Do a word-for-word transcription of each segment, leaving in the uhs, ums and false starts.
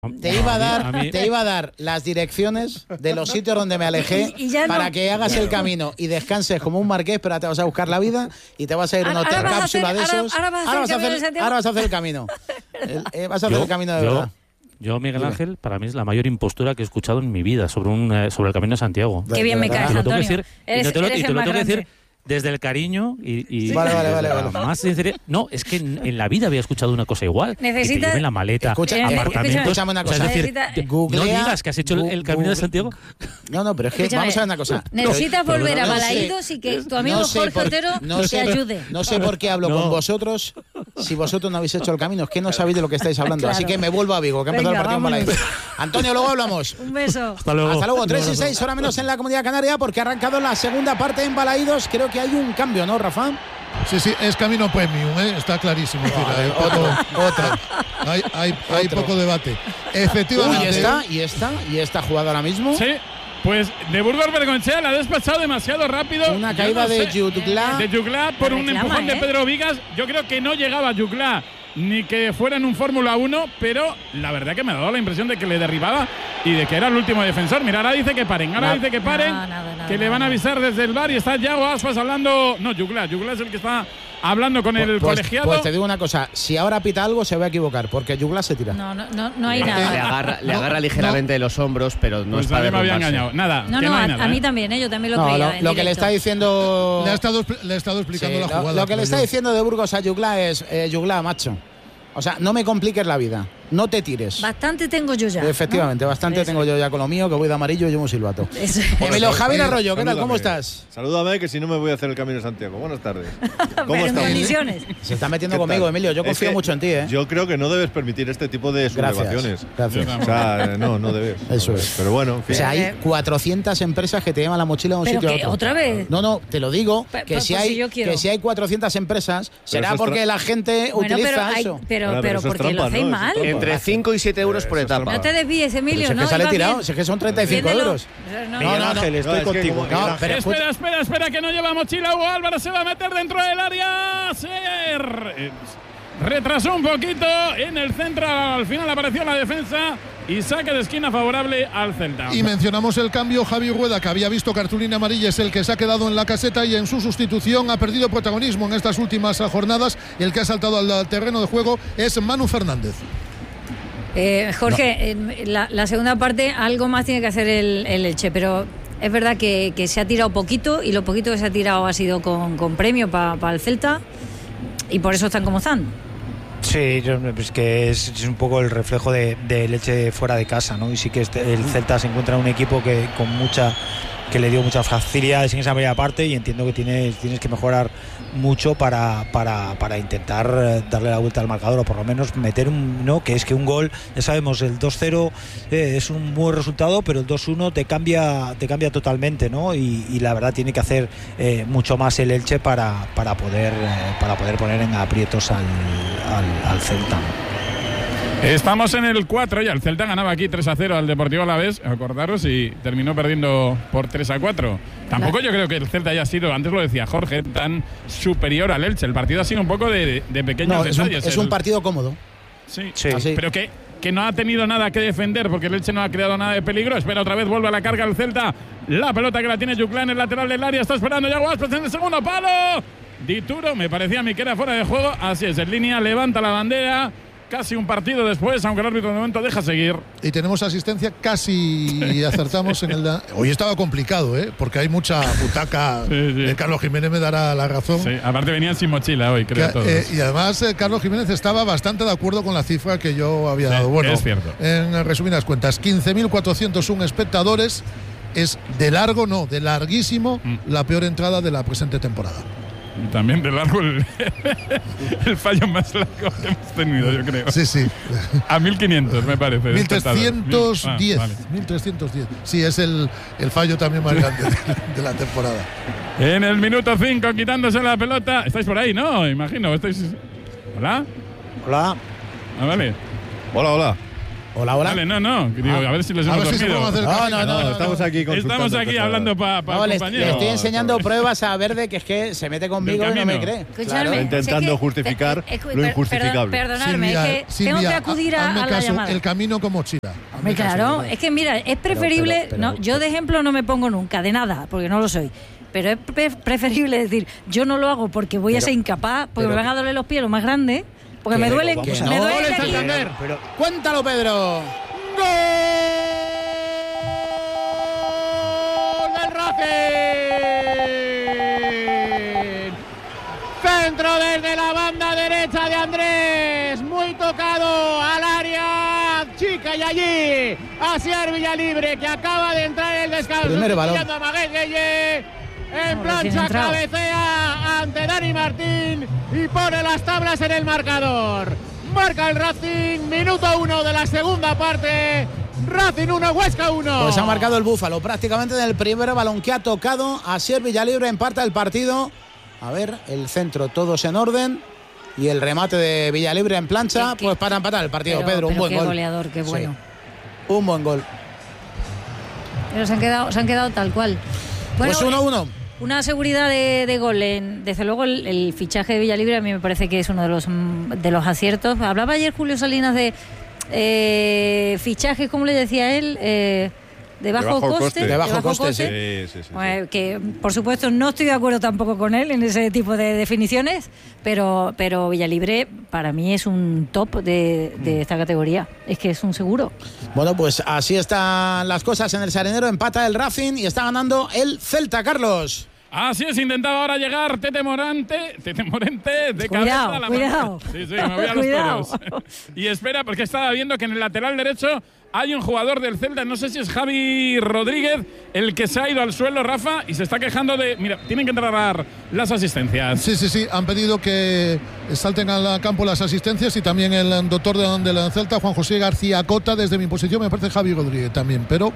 Te iba a dar, te iba a dar las direcciones de los sitios donde me alejé y, y para no. que hagas el camino y descanses como un marqués, pero ahora te vas a buscar la vida y te vas a ir a un hotel cápsula de esos. Ahora, ahora, vas, ahora, vas hacer, ahora vas a hacer el camino. El, eh, vas a hacer yo, el camino de yo, verdad. Yo, Miguel Ángel, para mí es la mayor impostura que he escuchado en mi vida sobre un eh, sobre el Camino de Santiago. Qué bien me caes, Antonio. Decir, eres, y te lo, eres y te el lo más tengo que grande. decir desde el cariño y, y sí. vale, vale, vale, la vale. más sinceridad. No, es que en, en la vida había escuchado una cosa igual. Necesitas... Que te lleven la maleta, Escucha, eh, apartamentos. Escúchame una cosa. O sea, es decir, Necesita... no digas que has hecho el, el Camino de Santiago. No, no, pero es que Escúchame, vamos a ver una cosa. Necesitas pero, volver pero, a no Balaídos sé, y que tu amigo no sé Jorge por, Otero no te sé, ayude. No sé por qué hablo no. con vosotros si vosotros no habéis hecho el camino. Es que no sabéis de lo que estáis hablando. Claro. Así que me vuelvo a Vigo, que ha empezado el partido en Balaídos. Antonio, luego hablamos. Un beso. Hasta luego. Hasta luego. tres y seis, hora menos en la Comunidad Canaria, porque ha arrancado la segunda parte en Balaídos. Creo que hay un cambio, ¿no, Rafa? Sí, sí, es camino premium, ¿eh? Está clarísimo. Vale, hay otro, poco, otro. Hay, hay, hay poco debate. Efectivamente. Uy, y esta, y esta, y esta jugada ahora mismo. Sí, pues de Burgos Bergonchea la ha despachado demasiado rápido. Una caída no de sé, Jutgla. De Jutgla por La un reclama, empujón ¿eh? de Pedro Vigas. Yo creo que no llegaba Jutgla ni que fuera en un Fórmula uno, pero la verdad que me ha dado la impresión de que le derribaba y de que era el último defensor. Mira, ahora dice que paren, ahora No. dice que paren, No, nada, nada, que le van a nada. avisar desde el bar y está Yago Aspas hablando. No, Jutgla, Jutgla es el que está hablando con el pues, colegiado. Pues te digo una cosa, si ahora pita algo se va a equivocar, porque Jutgla se tira. No, no, no, no hay Le nada. agarra, le No, agarra ligeramente los hombros, pero no Pues es a para mí me había derrumbarse. engañado. Nada, No, que no, no hay a, nada, a mí ¿eh? también, ¿eh? Yo también lo No, creía. lo, en lo que le directo. está diciendo. Le ha estado, le ha estado explicando Sí, la lo, jugada. lo que le creo está yo. diciendo de Burgos a Jutgla es: eh, Jutgla, macho. O sea, no me compliques la vida, no te tires. Bastante tengo yo ya. Efectivamente, ¿no? bastante Eso. tengo yo ya con lo mío, que voy de amarillo y llevo un silbato. Eso. Emilio Javier eh, Arroyo, ¿qué tal? salúdame. ¿Cómo estás? Salúdame, que si no me voy a hacer el Camino de Santiago. Buenas tardes. ¿Cómo Pero en estamos? condiciones. Se está metiendo ¿Qué conmigo, tal? Emilio. Yo Es confío que mucho en ti, ¿eh? Yo creo que no debes permitir este tipo de sublevaciones. Gracias. Gracias. O sea, no, no debes. Eso No es. debes. Pero bueno, en O fin. sea, hay Eh, cuatrocientas empresas que te llevan la mochila de un ¿Pero sitio a qué? otro. ¿Otra vez? No, no, te lo digo, Pa- que, pa- si pues hay, si yo quiero. que si hay cuatrocientas empresas, será eso es porque tra- la gente Bueno, utiliza pero, hay, eso. pero, Claro, pero pero eso es porque lo trampa, hacéis ¿no? Eso es mal. trampa. Entre cinco y siete euros por Eso es etapa. trampa. No te desvíes, Emilio, Pero si es ¿no? que sale Iba tirado, bien. si es que son treinta y cinco Defiéndelo. euros. No, No, no, Miguel Ángel, estoy no, es que contigo. como- No, pero escucha- Espera, espera, espera, que no lleva mochila. Hugo Álvarez se va a meter dentro del área. Se re- retrasó un poquito en el centro. Al final apareció la defensa y saque de esquina favorable al Celta. Y mencionamos el cambio. Javi Rueda, que había visto cartulina amarilla, es el que se ha quedado en la caseta y en su sustitución ha perdido protagonismo en estas últimas jornadas. El que ha saltado al terreno de juego es Manu Fernández. Eh, Jorge, eh, la, la segunda parte algo más tiene que hacer el, el Elche, pero es verdad que, que se ha tirado poquito y lo poquito que se ha tirado ha sido con, con premio para pa el Celta y por eso están como están. Sí, yo- pues que es, es un poco el reflejo de, de Leche fuera de casa, ¿no? Y sí que este, el Celta se encuentra en un equipo que con mucha que le dio muchas facilidades en esa primera parte y entiendo que tienes, tienes que mejorar mucho para, para, para intentar eh, darle la vuelta al marcador o por lo menos meter un, no, que es que un gol, ya sabemos, el dos cero eh, es un buen resultado, pero el dos uno te cambia te cambia totalmente, ¿no? Y, y la verdad tiene que hacer eh, mucho más el Elche para, para poder eh, para poder poner en aprietos al, al, al Celta. Estamos en el cuatro y el Celta ganaba aquí tres a cero al Deportivo Alavés, acordaros, y terminó perdiendo por tres a cuatro. Tampoco yo creo que el Celta haya sido, antes lo decía Jorge, tan superior al Elche. El partido ha sido un poco de, de pequeños No, es un, detalles. es un El- partido cómodo. Sí, Sí. Así. pero que, que no ha tenido nada que defender porque el Elche no ha creado nada de peligro. Espera otra vez, vuelve a la carga el Celta. La pelota que la tiene Jutgla en el lateral del área, está esperando Yago Aspas en el segundo palo. Dituro, me parecía a mí que era fuera de juego. Así es, en línea, levanta la bandera. Casi un partido después, aunque el árbitro de momento deja seguir. Y tenemos asistencia, casi acertamos en el... da- Hoy estaba complicado, ¿eh? Porque hay mucha butaca. Sí, sí. Eh, Carlos Jiménez me dará la razón. Sí, aparte venían sin mochila hoy, creo Que, todos. eh, y además eh, Carlos Jiménez estaba bastante de acuerdo con la cifra que yo había Sí, dado. Bueno, es cierto. en resumidas cuentas, quince mil cuatrocientos uno espectadores. Es de largo, no, de larguísimo, Mm. la peor entrada de la presente temporada. Y también de largo el, el fallo más largo que hemos tenido, yo creo. Sí, sí. A mil quinientos, me parece. de mil espectadores. trescientos diez. Ah, vale. mil trescientos diez. Sí, es el, el fallo también más grande de, de la temporada. En el minuto cinco, quitándose la pelota. ¿Estáis por ahí, no? Imagino. ¿Estáis... ¿Hola? Hola. Ah, vale. Hola, hola. Hola, hola. Vale, no, no. Digo, Ah. a ver si les A hemos ver si se dormido. puede hacer No, camino. no, no, no, estamos no. aquí Estamos consultando aquí cosas. hablando para pa No, el le, le compañero. estoy No, enseñando no. pruebas a Verde que es que se mete conmigo Del y no me camino. cree. Escuchadme, Claro. Intentando sé que- justificar eh, eh, lo per- injustificable. perdon- Perdonadme, Silvia, es que Silvia, tengo que acudir a, hazme a la caso, llamada. el camino con mochila. Hombre, claro, es que mira, es preferible, pero- pero- no, yo de ejemplo no me pongo nunca, de nada, porque no lo soy. Pero es pre- preferible decir, yo no lo hago porque voy a Pero- ser incapaz, porque pero me van a doler los pies lo más grande, porque Que me no, duelen, vamos me a- duelen ¡Gol de en aquí. Santander! Pero, Cuéntalo, Pedro. del Racing. Centro desde la banda derecha de Andrés. Muy tocado al área chica y allí Asier Villalibre, que acaba de entrar en el descanso. Primer balón. Pillando a Maguette Gueye. En No, recién plancha entrado. cabecea ante Dani Martín y pone las tablas en el marcador. Marca el Racing, minuto uno de la segunda parte. Racing uno, Huesca uno. Pues ha marcado el Búfalo prácticamente en el primer balón que ha tocado. Asier Villalibre empata el partido. A ver, el centro todos en orden. Y el remate de Villalibre en plancha, ¿Qué- qué? pues para empatar el partido. Pero- Pedro, un pero buen qué gol. goleador, qué Sí, bueno. un buen gol. Pero se han quedado, se han quedado tal cual. Bueno, Pues uno uno. una seguridad de, de gol. En, desde luego el, el fichaje de Villalibre a mí me parece que es uno de los mm, de los aciertos. Hablaba ayer Julio Salinas de eh, fichajes, como le decía él, eh, de bajo, De bajo coste. coste. De bajo coste, Sí, sí, sí. Pues que por supuesto no estoy de acuerdo tampoco con él en ese tipo de definiciones, pero pero Villalibre para mí es un top de, de esta categoría. Es que es un seguro. Bueno, pues así están las cosas en el Sarinero. Empata el Racing y está ganando el Celta, Carlos. Así es, intentaba ahora llegar Tete Morante, Tete Morente de Cuidado, cabeza a la cuidado. marca. Sí, sí, me voy a los Cuidado. toros. Y espera, porque estaba viendo que en el lateral derecho hay un jugador del Celta, no sé si es Javi Rodríguez, el que se ha ido al suelo, Rafa, y se está quejando de… Mira, tienen que entrar las asistencias. Sí, sí, sí, han pedido que salten al campo las asistencias y también el doctor de la Celta, Juan José García Cota, desde mi posición me parece Javi Rodríguez también, pero…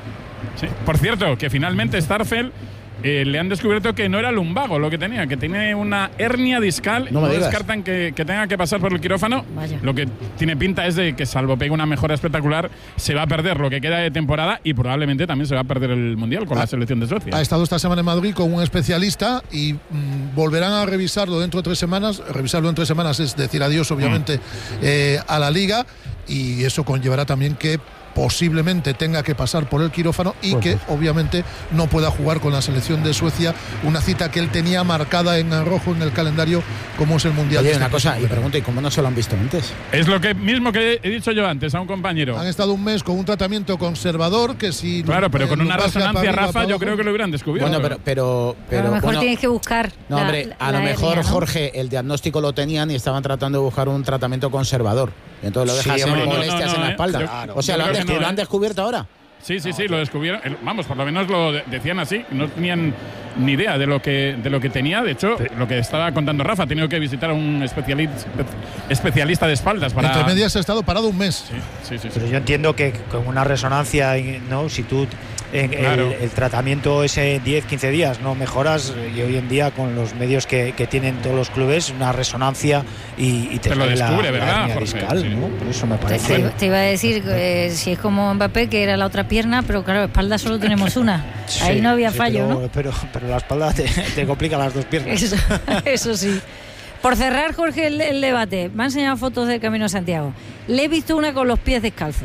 Sí. Por cierto, que finalmente Starfel eh, le han descubierto que no era lumbago lo que tenía, que tiene una hernia discal. No me digas. descartan que, que tenga que pasar por el quirófano. Vaya. Lo que tiene pinta es de que, salvo pegue una mejora espectacular, se va a perder lo que queda de temporada y probablemente también se va a perder el Mundial con Ah, la selección de Suecia. Ha estado esta semana en Madrid con un especialista y mm, volverán a revisarlo dentro de tres semanas. Revisarlo en tres semanas es decir adiós, obviamente, eh, a la Liga, y eso conllevará también que posiblemente tenga que pasar por el quirófano y que obviamente no pueda jugar con la selección de Suecia, una cita que él tenía marcada en rojo en el calendario como es el Mundial. Oye, de una este cosa, y año. pregunto, ¿y cómo no se lo han visto antes? Es lo que mismo que he dicho yo antes a un compañero. Han estado un mes con un tratamiento conservador que si… Claro, pero eh, con una lumbar sea resonancia, para arriba, Rafa, para yo abajo. creo que lo hubieran descubierto. Bueno, pero, pero, pero a lo mejor bueno, tienes que buscar. no, la- hombre, a la lo mejor, hernia, ¿no? Jorge, el diagnóstico lo tenían y estaban tratando de buscar un tratamiento conservador. Y entonces lo Sí, dejas hombre, en no, molestias no, no, en la eh. espalda. Yo- Claro. O sea, yo ¿lo han, creo que descu- no, lo han eh. descubierto ahora? Sí, sí, sí, lo descubrieron. El- Vamos, por lo menos lo de- decían así. No tenían ni idea de lo que de lo que tenía. De hecho, lo que estaba contando Rafa, ha tenido que visitar a un especialista especialista de espaldas para… Entre medias ha estado parado un mes. Sí, sí, sí, sí. Pero yo entiendo que con una resonancia, ¿no? Si tú en Claro. el, el tratamiento ese diez, quince días no mejoras, y hoy en día con los medios que, que tienen todos los clubes, una resonancia y, y te, Te lo sale la- descubre, la ¿verdad, hernia Jorge? discal, Sí. ¿no? Por eso me Te, parece. te- te iba a decir eh, si es como Mbappé, que era la otra pierna, pero claro, espalda solo tenemos una. Ahí Sí, no había sí, fallo, pero, ¿no? Pero, pero la espalda te, te complica las dos piernas. Eso, eso sí. Por cerrar, Jorge, el, el debate, me ha enseñado fotos del Camino de Santiago. Le he visto una con los pies descalzos.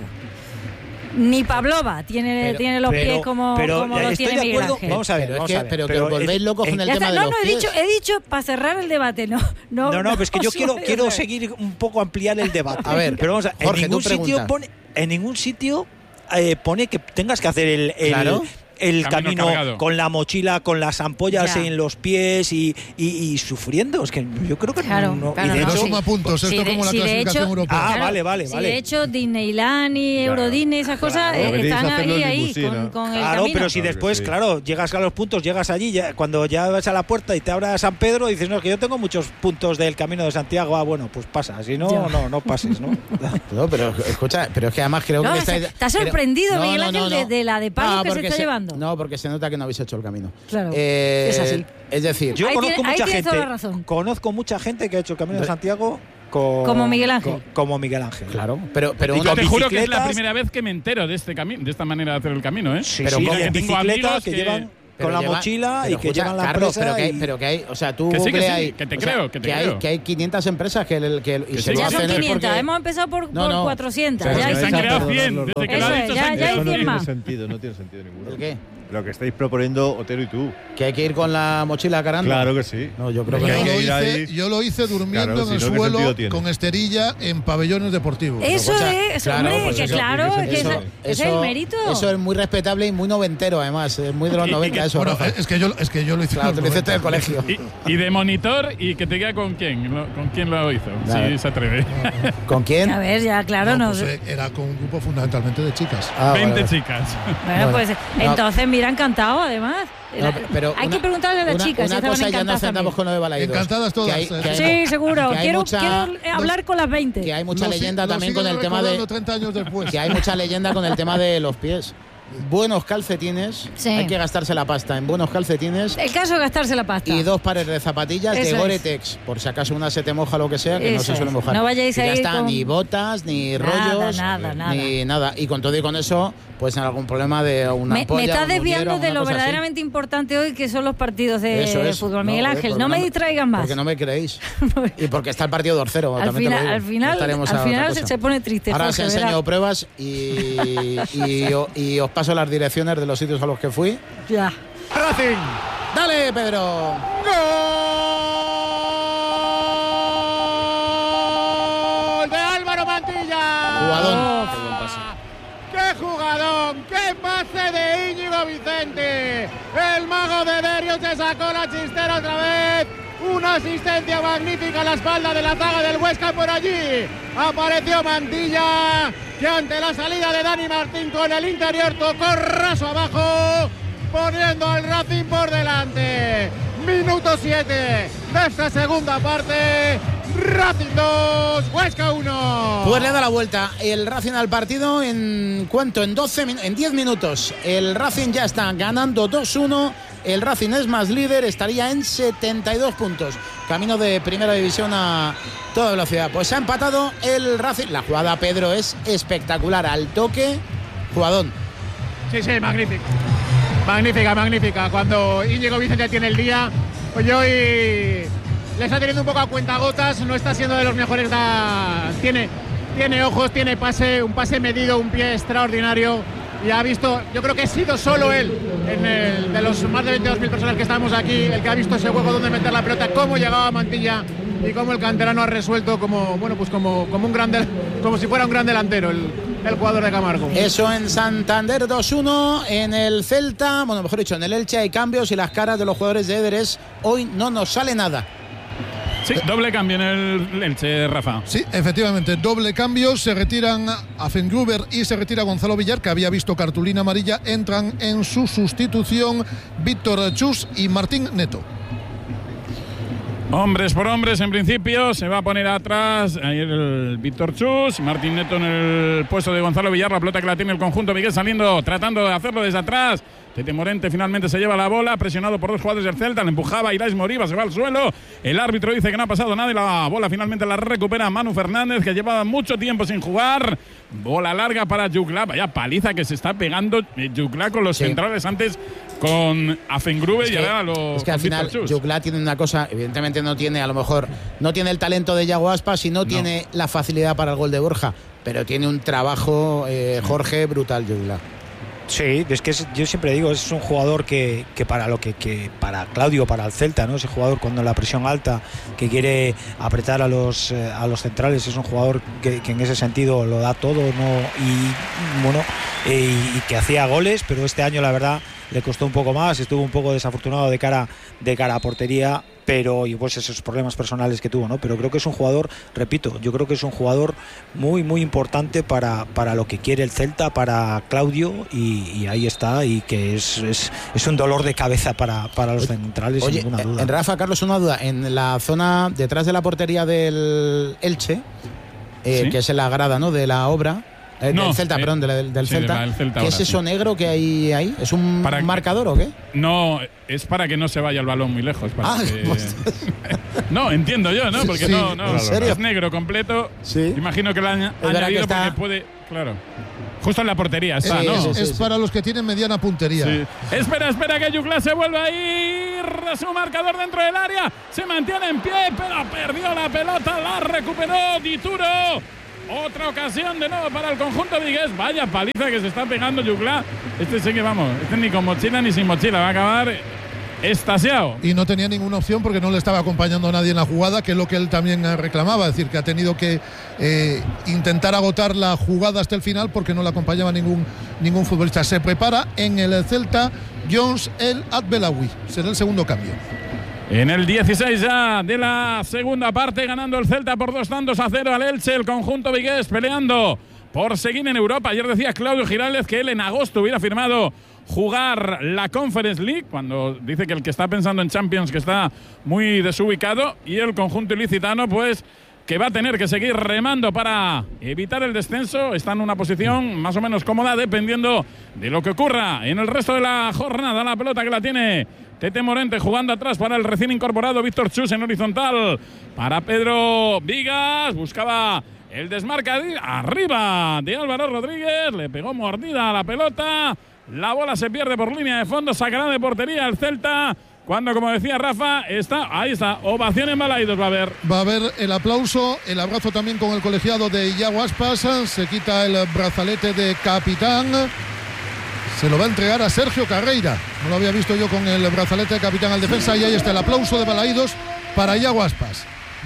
Ni Pavlova tiene, Pero- tiene los pero- pies como, pero como los estoy tiene de Miguel acuerdo. Ángel. Vamos a ver, Pero es vamos que- a ver. pero que os volvéis locos con el Ya tema está, de no, los no, he pies. dicho, he dicho para cerrar el debate, no. No, No, no, pero es que yo quiero, os quiero voy a seguir un poco ampliar el debate. A ver, pero vamos a, Jorge, en ningún tu sitio pregunta. pone, en ningún sitio eh, pone que tengas que hacer el, el, Claro. el Camino camino, cargado. con la mochila, con las ampollas Ya. en los pies y, y, y sufriendo. Es que yo creo que Claro, no. claro, y de no, No hecho, sí. suma puntos, Sí, esto de- como la sí, de clasificación hecho- europea. Ah, vale, vale, Sí, vale. de hecho, Disneyland y Claro. Eurodine, esas cosas Claro, eh, venís a están hacerlo ahí, en ahí, limusina. con, con el Claro, camino. pero si Claro que después, sí. claro, llegas a los puntos, llegas allí, ya- cuando ya vas a la puerta y te abra San Pedro, dices, no, que yo tengo muchos puntos del Camino de Santiago. Ah, bueno, pues pasa. Si no, Ya. no, no pases, ¿no? No, pero escucha, pero es que además creo No, que se- estáis- está sorprendido creo- Miguel Ángel de- de la de palos que se porque está llevando. hablando. No, porque se nota que no habéis hecho el camino. Claro, eh, es así. Es decir, yo ahí conozco tiene, mucha ahí gente. toda la razón. Conozco mucha gente que ha hecho el Camino de Santiago con, como Miguel Ángel. Con, como Miguel Ángel. Claro, pero, pero Y una Yo te juro que es la bicicletas- primera vez que me entero de este camino, de esta manera de hacer el camino, ¿eh? Sí, Pero sí, ¿cómo? y en Tengo bicicleta amigos que, que- llevan pero con la lleva- mochila pero y que escucha, llevan la Carlos, empresa. pero que, hay, y- pero que hay, o sea, tú Que sí, que Google sí, hay, que te o sea, creo, que te hay, creo. que hay quinientas empresas que, el- que, y Que se sí, lo Ya hacen son es quinientas, porque- hemos empezado por, No, por no. cuatrocientas. Sí, ya sí, hay Se han sí, creado sí, cien, sí, desde sí, que lo ha sí, dicho ya- Sánchez. ya hay Eso no cien tiene más. sentido, no tiene sentido ninguno. ¿El qué? Lo que estáis proponiendo Otero y tú. Que hay que ir con la mochila cargando. Claro que sí. No, yo creo que Hay Yo no. que lo, ir hice, ahí. yo lo hice durmiendo Claro, en si el no, ¿qué suelo sentido tiene? con esterilla en pabellones deportivos. Eso o sea, es, claro, hombre, pues que eso, claro, ¿qué es que sentido ese, tiene? ese es el mérito. Eso es muy respetable y muy noventero, además. Es muy de los Y- y noventa que- eso, Bueno, Rafa. es que yo, es que yo lo hice Claro, en te los lo hiciste en el noventa. colegio. Y, y de monitor, y que te queda con quién, lo- con quién lo hizo, Nada. si se atreve. ¿Con quién? A ver, ya, claro, No, no. pues, eh, era con un grupo fundamentalmente de chicas. Ah, vale, veinte vale. chicas. Bueno, Bueno, pues no. entonces, mira, encantado, además. No, La- pero hay una- que preguntarle a las una- chicas si Una estaban cosa, ya nos encantadas centramos también. con lo de Balaidos. Encantadas todas, Que hay- eh. que hay- Sí, seguro. que hay Quiero, mucha- quiero hablar con las veinte. Que hay mucha Lo si- leyenda lo también siguen con el tema de recordando treinta años después. que hay mucha leyenda con el tema de los pies. Buenos calcetines, Sí. hay que gastarse la pasta en buenos calcetines El caso es gastarse la pasta. y dos pares de zapatillas Eso de es. Gore-Tex, por si acaso una se te moja lo que sea, que no Eso se suele es. mojar. No vayáis Y a ya ir está, con- ni botas, ni Nada, rollos, nada, nada. ni nada. Y con todo y con eso, pues en algún problema de una Me, ampolla, me estás un desviando uñero, de una lo cosa así. verdaderamente importante hoy, que son los partidos de, Eso de es. fútbol. Miguel No, Ángel, porque no me distraigan más. Porque no me creéis. Y porque está el partido dos cero. al también te lo final, digo. al final, No estaremos al a otra final cosa. se, se pone triste. Ahora os Jorge, enseño verás. pruebas y, y, o- y os paso las direcciones de los sitios a los que fui. Ya. Racing. ¡Dale, Pedro! ¡Gol de Álvaro Mantilla! Jugadón. Qué buen pase. ¡Qué jugadón! ¡Qué pase de Íñigo Vicente! El mago de Derio se sacó la chistera otra vez. Una asistencia magnífica a la espalda de la zaga del Huesca. Por allí apareció Mantilla, que ante la salida de Dani Martín con el interior tocó raso abajo, poniendo al Racing por delante. Minuto siete de esta segunda parte. Racing dos, Huesca uno. Pues le da la vuelta el Racing al partido en cuánto, en doce min- en diez minutos. El Racing ya está ganando dos uno. El Racing es más líder, estaría en setenta y dos puntos. Camino de primera división a toda velocidad. Pues ha empatado el Racing. La jugada, Pedro, es espectacular. Al toque, jugadón. Sí, sí, magnífica. Magnífica, magnífica. Cuando Íñigo Vicente tiene el día, pues hoy le está teniendo un poco a cuentagotas, no está siendo de los mejores. Da... Tiene, tiene ojos, tiene pase, un pase medido, un pie extraordinario. Y ha visto, yo creo que ha sido solo él, en el, de los más de veintidós mil personas que estamos aquí, el que ha visto ese juego donde meter la pelota, cómo llegaba Mantilla y cómo el canterano ha resuelto como, bueno, pues como, como un gran del- como si fuera un gran delantero el, el jugador de Camargo. Eso en Santander dos uno. En el Celta, bueno, mejor dicho, en el Elche hay cambios y las caras de los jugadores de Ederes hoy no nos sale nada. Sí, doble cambio en el Elche, Rafa. Sí, efectivamente, doble cambio. Se retiran a Fengruber y se retira Gonzalo Villar, que había visto cartulina amarilla. Entran en su sustitución Víctor Chus y Martín Neto. Hombres por hombres, en principio, se va a poner atrás ahí el Víctor Chus, Martín Neto en el puesto de Gonzalo Villar, la pelota que la tiene el conjunto, Miguel saliendo, tratando de hacerlo desde atrás. Tete Morente finalmente se lleva la bola, presionado por dos jugadores del Celta, le empujaba Irais Moriba, se va al suelo. El árbitro dice que no ha pasado nada y la bola finalmente la recupera Manu Fernández, que llevaba mucho tiempo sin jugar. Bola larga para Jugla, vaya paliza que se está pegando Jugla con los Sí. centrales antes con Afengrube Es y que, ahora los es que al con final Víctor Chus. Jugla tiene una cosa, evidentemente no tiene, a lo mejor, no tiene el talento de Yago Aspas y no, tiene la facilidad para el gol de Borja, pero tiene un trabajo, eh, Jorge, brutal Jugla. Sí, es que es- yo siempre digo, es un jugador que, que para lo que, que para Claudio, para el Celta, ¿no? Ese jugador cuando la presión alta, que quiere apretar a los eh, a los centrales, es un jugador que, que en ese sentido lo da todo, ¿no? Y bueno, eh, y, y que hacía goles, pero este año la verdad le costó un poco más, estuvo un poco desafortunado de cara de cara a portería, pero y pues esos problemas personales que tuvo, ¿no? Pero creo que es un jugador, repito, yo creo que es un jugador muy muy importante para, para lo que quiere el Celta, para Claudio, y, y ahí está, y que es, es, es un dolor de cabeza para, para los centrales, Oye, sin ninguna duda. en Rafa, Carlos, una duda. En la zona detrás de la portería del Elche, eh, ¿Sí? que es en la grada, ¿no?, de la obra, Eh, No, del Celta, eh, perdón, del, del sí, de Celta. la del Celta ¿Qué ahora, es eso sí. negro que hay ahí? ¿Es un Para- marcador o qué? No, es para que no se vaya el balón muy lejos. Para Ah, que- pues- No, entiendo yo, ¿no? Porque Sí, no, no, ¿en serio? es negro completo. Sí. Imagino que lo han verdad que añadido está- porque puede, claro. Justo en la portería está, Sí, ¿no? sí, Es sí. para los que tienen mediana puntería. Sí. Espera, espera que Yuclá se vuelva a ir. Su marcador dentro del área. Se mantiene en pie, pero perdió la pelota. La recuperó Dituro. Otra ocasión de nuevo para el conjunto vigués. Vaya paliza que se está pegando Yuclá. Este sí que vamos. Este ni con mochila ni sin mochila. Va a acabar extasiado. Y no tenía ninguna opción porque no le estaba acompañando nadie en la jugada, que es lo que él también eh, reclamaba, es decir, que ha tenido que eh, intentar agotar la jugada hasta el final porque no le acompañaba ningún, ningún futbolista. Se prepara en el Celta Jones El Adbelawi, será el segundo cambio. En el dieciséis ya de la segunda parte, ganando el Celta por dos tantos a cero al Elche, el conjunto vigués peleando por seguir en Europa. Ayer decía Claudio Giraldez que él en agosto hubiera firmado jugar la Conference League, cuando dice que el que está pensando en Champions que está muy desubicado, y el conjunto ilicitano pues que va a tener que seguir remando para evitar el descenso. Está en una posición más o menos cómoda dependiendo de lo que ocurra en el resto de la jornada. La pelota que la tiene Tete Morente jugando atrás para el recién incorporado Víctor Chus en horizontal para Pedro Vigas. Buscaba el desmarque arriba de Álvaro Rodríguez. Le pegó mordida a la pelota. La bola se pierde por línea de fondo. Sacará de portería el Celta. Cuando, como decía Rafa, está ahí está. Ovación en Balaidos va a haber. Va a haber el aplauso, el abrazo también con el colegiado de Iago Aspas. Se quita el brazalete de capitán. Se lo va a entregar a Sergio Carreira. No lo había visto yo con el brazalete de capitán al defensa. Y ahí está el aplauso de Balaidos para Iago Aspas.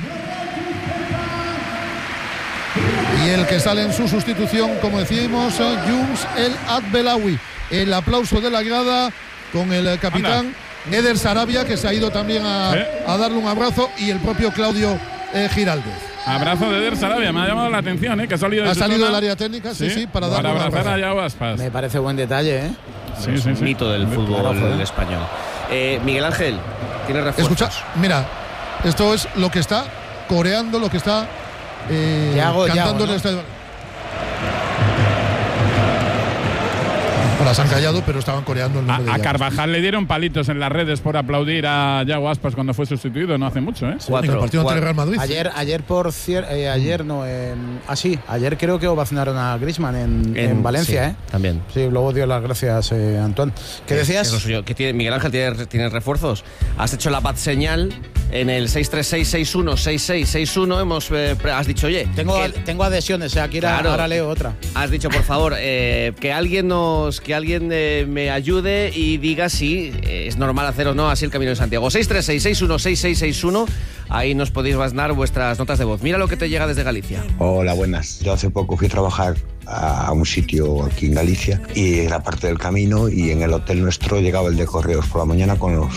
Y el que sale en su sustitución, como decíamos, Younes El Adbelawi. El aplauso de la grada con el capitán Anda. Eder Sarabia, que se ha ido también a, ¿Eh? a darle un abrazo, y el propio Claudio eh, Giraldez. Abrazo de Eder Sarabia, me ha llamado la atención, ¿eh? Que ha salido, de ha salido del zona. área técnica, sí, sí, sí para, para darle abrazar a Iago Aspas. Me parece buen detalle, ¿eh? Sí, sí, sí. Mito del fútbol claro, español. Eh, Miguel Ángel, ¿tienes refuerzos? Escucha, mira, esto es lo que está coreando, lo que está eh, Yago, cantando Yago, en ¿no? este. Las han callado, pero estaban coreando el nombre A, de a Carvajal le dieron palitos en las redes por aplaudir a Iago Aspas cuando fue sustituido, no hace mucho, ¿eh? Cuatro, en el partido ante el Real Madrid. Ayer, ayer por cier, eh, ayer no, eh, ah sí, ayer creo que ovacionaron a Griezmann en, en, en Valencia, sí, ¿eh? También. Sí, luego dio las gracias, eh, Antoine. ¿Qué decías? Que, que tiene, Miguel Ángel, ¿tienes, ¿tienes refuerzos? Has hecho la paz señal en el seis tres seis, seis uno seis seis seis uno. Hemos, eh, has dicho, oye. Tengo, que, tengo adhesiones, eh, aquí claro, ahora leo otra. Has dicho, por favor, eh, que alguien nos, que alguien eh, me ayude y diga si eh, es normal hacer o no así el Camino de Santiago. seis tres seis, seis uno seis seis seis uno. Ahí nos podéis mandar vuestras notas de voz. Mira lo que te llega desde Galicia. Hola, buenas. Yo hace poco fui a trabajar a un sitio aquí en Galicia y era parte del camino, y en el hotel nuestro llegaba el de correos por la mañana con los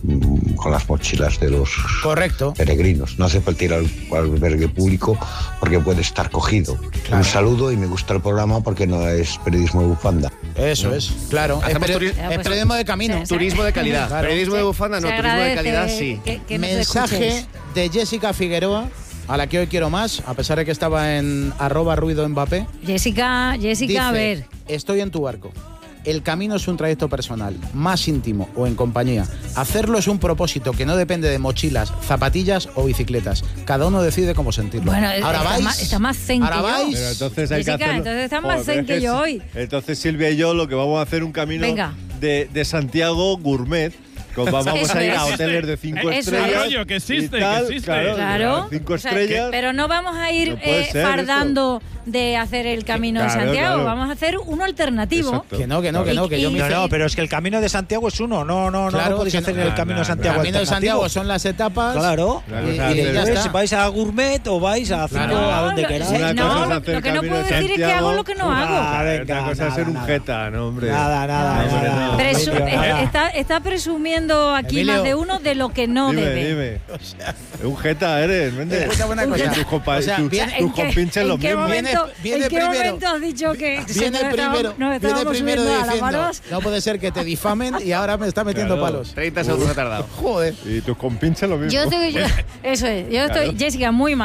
con las mochilas de los Correcto. peregrinos. No hace falta ir al, al albergue público porque puede estar cogido. Claro. Un saludo, y me gusta el programa porque no es periodismo de bufanda. Eso ¿no? es, claro. Es, peri es periodismo de camino. Sí, turismo de calidad. Claro. Periodismo de bufanda no, turismo de calidad sí. Que, que Mensaje de Jessica Figueroa, a la que hoy quiero más, a pesar de que estaba en arroba ruido Mbappé. Jessica, Jessica, dice, a ver. Estoy en tu barco. El camino es un trayecto personal, más íntimo o en compañía. Hacerlo es un propósito que no depende de mochilas, zapatillas o bicicletas. Cada uno decide cómo sentirlo. Bueno, ahora está vais. Más, está más zen ahora que vais. yo. Pero entonces hay Jessica, que hacerlo. entonces está Joder, más zen que, que yo si, hoy. Entonces Silvia y yo lo que vamos a hacer un camino Venga. de, de Santiago gourmet. Vamos Eso a ir es. a hoteles de cinco Eso estrellas. es. Rollo, que existe, tal, que existe. Claro, Claro. cinco O sea, estrellas. pero no vamos a ir No puede eh, ser fardando de hacer el camino Claro, de Santiago. claro. Vamos a hacer uno alternativo. Exacto. Que no, que no, que no, que yo me No, hice- no, pero es que el camino de Santiago es uno. No, no, Claro, no, no podéis que hacer no. el camino de No, no, Santiago. El camino de alternativo. Santiago son las etapas. Claro. Una Y, cosa y es ya hacer- Entonces, está. vais a Gourmet o vais a hacer Claro. a donde lo- queráis. Una no, cosa es lo, hacer lo que no camino puedo de decir es que Santiago. hago lo que no Ah, hago. venga, Otra cosa nada, es ser un nada. jeta, no, hombre. Nada, nada, No, hombre, nada. no. Presu- Emilio, eh, nada. está, está presumiendo aquí Emilio. más de uno de lo que no dime, debe. dime. Un jeta eres, Méndez. Escucha una cosa. Tus compa- O sea, tus- viene- tus ¿En qué- compinches en los qué mismos. momento, Viene- viene ¿en qué primero. momento has dicho que se Viene nos primero, estábamos- nos viene estábamos primero subiendo a las diciendo, manos? no puede ser que te difamen y ahora me está metiendo Claro. palos. treinta segundos ha tardado. Joder. Y tus compinches lo mismo. Yo estoy, yo- eso es, yo estoy, Claro. Jessica, muy mal.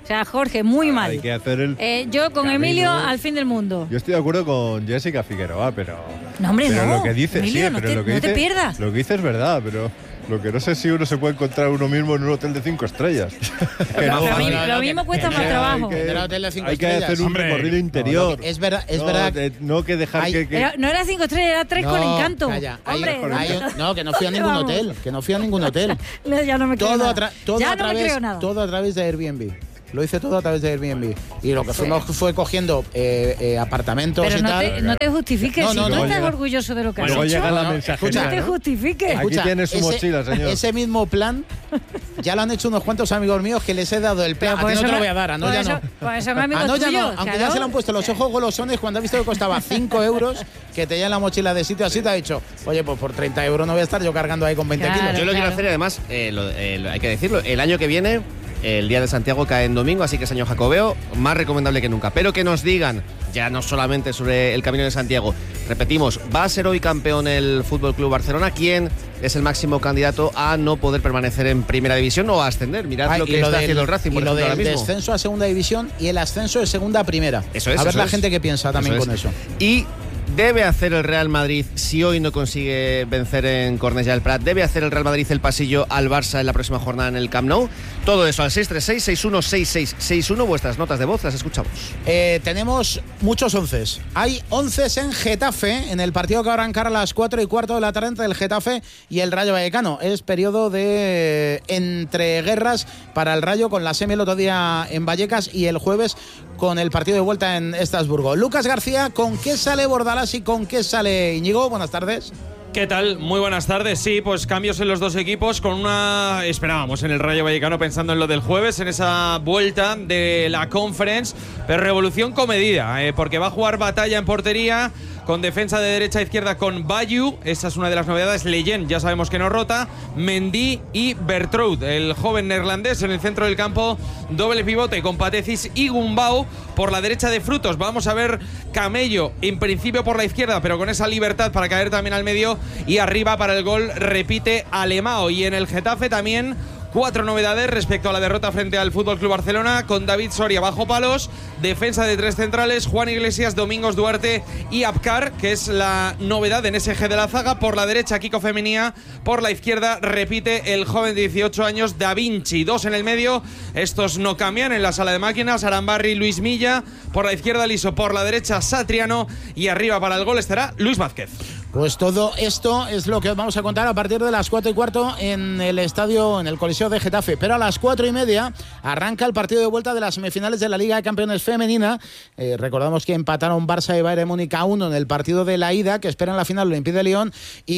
O sea, Jorge, muy mal. Hay que hacer el eh, yo con camino. Emilio al fin del mundo. Yo estoy de acuerdo con Jessica Figueroa, pero. No, hombre, pero no. lo que dice, Emilio, sí, no pero te, lo que no dice, te pierdas. Lo que dice es verdad, pero. Lo que no sé si uno se puede encontrar uno mismo en un hotel de cinco estrellas. Que no, lo, no, mismo, no, lo no, mismo que, cuesta que más hay trabajo. Que, Era hotel de cinco hay que estrellas. hacer un Hombre, recorrido interior. No, no, es verdad, es no, verdad. de, no que dejar Hay, que. que Era, no era cinco estrellas, era tres no, con encanto. Calla, hay, Hombre, hay un- no, que no fui a ningún Vamos. hotel, que no fui a ningún hotel. No, ya no me creo Todo, nada. a, tra- todo, ya a no me través, creo nada. todo a través de Airbnb. Lo hice todo a través de Airbnb. Y lo que fuimos fue cogiendo eh, eh, apartamentos Pero y no tal. te, no te justifiques, No, si no, tú no. estás Llega- orgulloso de lo que has Luego hecho. llega la No, mensajera. no te ¿no? justifiques. Aquí Escucha, tiene su ese- mochila, señor. Ese mismo plan ya lo han hecho unos cuantos amigos míos que les he dado el plan. Pero por A ti no eso te lo me- voy a dar, a por Noya eso- no. por eso, mi amigo A Noya tuyo, no, aunque ya claro. se le han puesto los ojos golosones cuando ha visto que costaba cinco euros, que te llevan la mochila de sitio a sitio, ha dicho, oye, pues por treinta euros no voy a estar yo cargando ahí con veinte Claro. kilos. Yo lo quiero claro. hacer y además, eh, lo- eh, lo- hay que decirlo, el año que viene, el Día de Santiago cae en domingo, así que es año jacobeo, más recomendable que nunca. Pero que nos digan, ya no solamente sobre el Camino de Santiago, repetimos, ¿va a ser hoy campeón el Fútbol Club Barcelona? ¿Quién es el máximo candidato a no poder permanecer en Primera División o a ascender? Mirad Ah, lo y que está del- haciendo el Racing, y por lo ejemplo, del ahora mismo. descenso a segunda división y el ascenso de segunda a primera. Eso es, a ver eso la es. gente que piensa también Eso con es. eso. Y debe hacer el Real Madrid, si hoy no consigue vencer en Cornellà del Prat, debe hacer el Real Madrid el pasillo al Barça en la próxima jornada en el Camp Nou. Todo eso al seis tres seis, seis uno seis seis seis uno. Vuestras notas de voz las escuchamos. Eh, tenemos muchos onces. Hay onces en Getafe, en el partido que va a arrancar a las cuatro y cuarto de la tarde entre el Getafe y el Rayo Vallecano. Es periodo de eh, entreguerras para el Rayo, con la semi el otro día en Vallecas y el jueves con el partido de vuelta en Estrasburgo. Lucas García, ¿con qué sale Bordalás y con qué sale Íñigo? Buenas tardes. ¿Qué tal? Muy buenas tardes. Sí, pues cambios en los dos equipos con una... Esperábamos en el Rayo Vallecano pensando en lo del jueves, en esa vuelta de la Conference, pero revolución comedida, eh, porque va a jugar Batalla en portería, con defensa de derecha a izquierda con Bayu, esa es una de las novedades. Leyen, ya sabemos que no rota. Mendy y Bertroud, el joven neerlandés en el centro del campo, doble pivote con Patecis y Gumbau. Por la derecha de Frutos vamos a ver Camello, en principio por la izquierda, pero con esa libertad para caer también al medio, y arriba para el gol repite Alemao. Y en el Getafe también cuatro novedades respecto a la derrota frente al F C Barcelona, con David Soria bajo palos, defensa de tres centrales, Juan Iglesias, Domingos Duarte y Abkar, que es la novedad en ese eje de la zaga. Por la derecha Kiko Femenía, por la izquierda repite el joven de dieciocho años Da Vinci. Dos en el medio, estos no cambian en la sala de máquinas, Arambarri, Luis Milla, por la izquierda Liso, por la derecha Satriano, y arriba para el gol estará Luis Vázquez. Pues todo esto es lo que os vamos a contar a partir de las cuatro y cuarto en el estadio, en el Coliseo de Getafe. Pero a las cuatro y media arranca el partido de vuelta de las semifinales de la Liga de Campeones Femenina. Eh, recordamos que empataron Barça y Bayern Múnich a uno en el partido de la ida, que esperan la final lo impide Lyon, y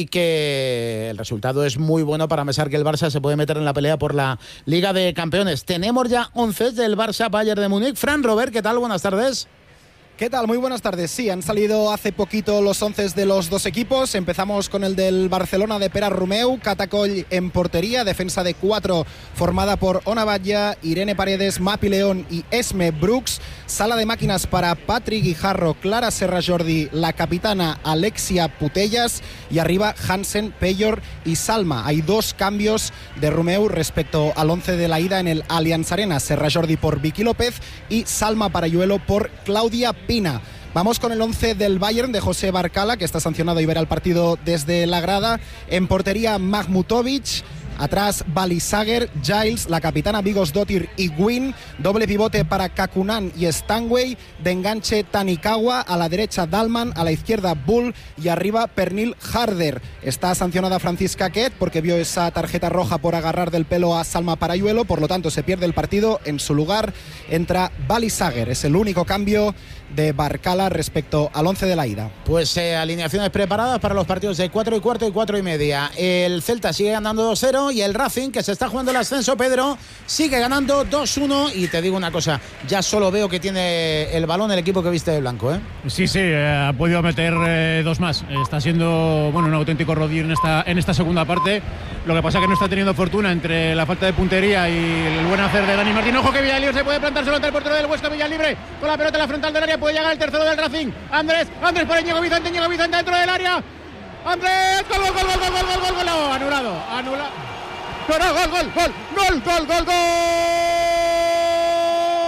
que el resultado es muy bueno para pensar que el Barça se puede meter en la pelea por la Liga de Campeones. Tenemos ya once del Barça Bayern de Múnich. Fran Robert, ¿qué tal? Buenas tardes. ¿Qué tal? Muy buenas tardes. Sí, han salido hace poquito los once de los dos equipos. Empezamos con el del Barcelona de Pere Romeu, Catacoll en portería, defensa de cuatro formada por Ona Batlle, Irene Paredes, Mapi León y Esme Brooks. Sala de máquinas para Patrick Guijarro, Clara Serra Jordi, la capitana Alexia Putellas, y arriba Hansen, Peyor y Salma. Hay dos cambios de Romeu respecto al once de la ida en el Allianz Arena. Serra Jordi por Vicky López y Salma Parayuelo por Claudia Pina. Vamos con el once del Bayern de José Barcala, que está sancionado y verá el partido desde la grada. En portería Mahmutovic, atrás Balisager, Giles, la capitana Vigos Dottir y Gwyn. Doble pivote para Kakunan y Stanway. De enganche Tanikawa, a la derecha Dalman, a la izquierda Bull y arriba Pernil Harder. Está sancionada Francisca Quet porque vio esa tarjeta roja por agarrar del pelo a Salma Parayuelo, por lo tanto se pierde el partido. En su lugar entra Balisager. Es el único cambio de Barcala respecto al once de la ida. Pues eh, alineaciones preparadas para los partidos de cuatro y cuarto y cuatro y media. El Celta sigue ganando dos cero y el Racing, que se está jugando el ascenso, Pedro, sigue ganando dos uno. Y te digo una cosa, ya solo veo que tiene el balón el equipo que viste de blanco, ¿eh? Sí, sí, eh, ha podido meter eh, dos más. Está siendo, bueno, un auténtico rodillo en esta, en esta segunda parte. Lo que pasa es que no está teniendo fortuna entre la falta de puntería y el buen hacer de Dani Martín. Ojo que Villalío se puede plantar solo ante el portero del Huesca. Villalibre con la pelota en la frontal del área, puede llegar el tercero del Racing. Andrés, Andrés por Íñigo Vicente, Íñigo Vicente dentro del área. Andrés, gol, gol, gol, gol, gol, gol, gol, gol, no, anulado, anulado. No, no, gol, gol, gol, gol, gol, gol, gol.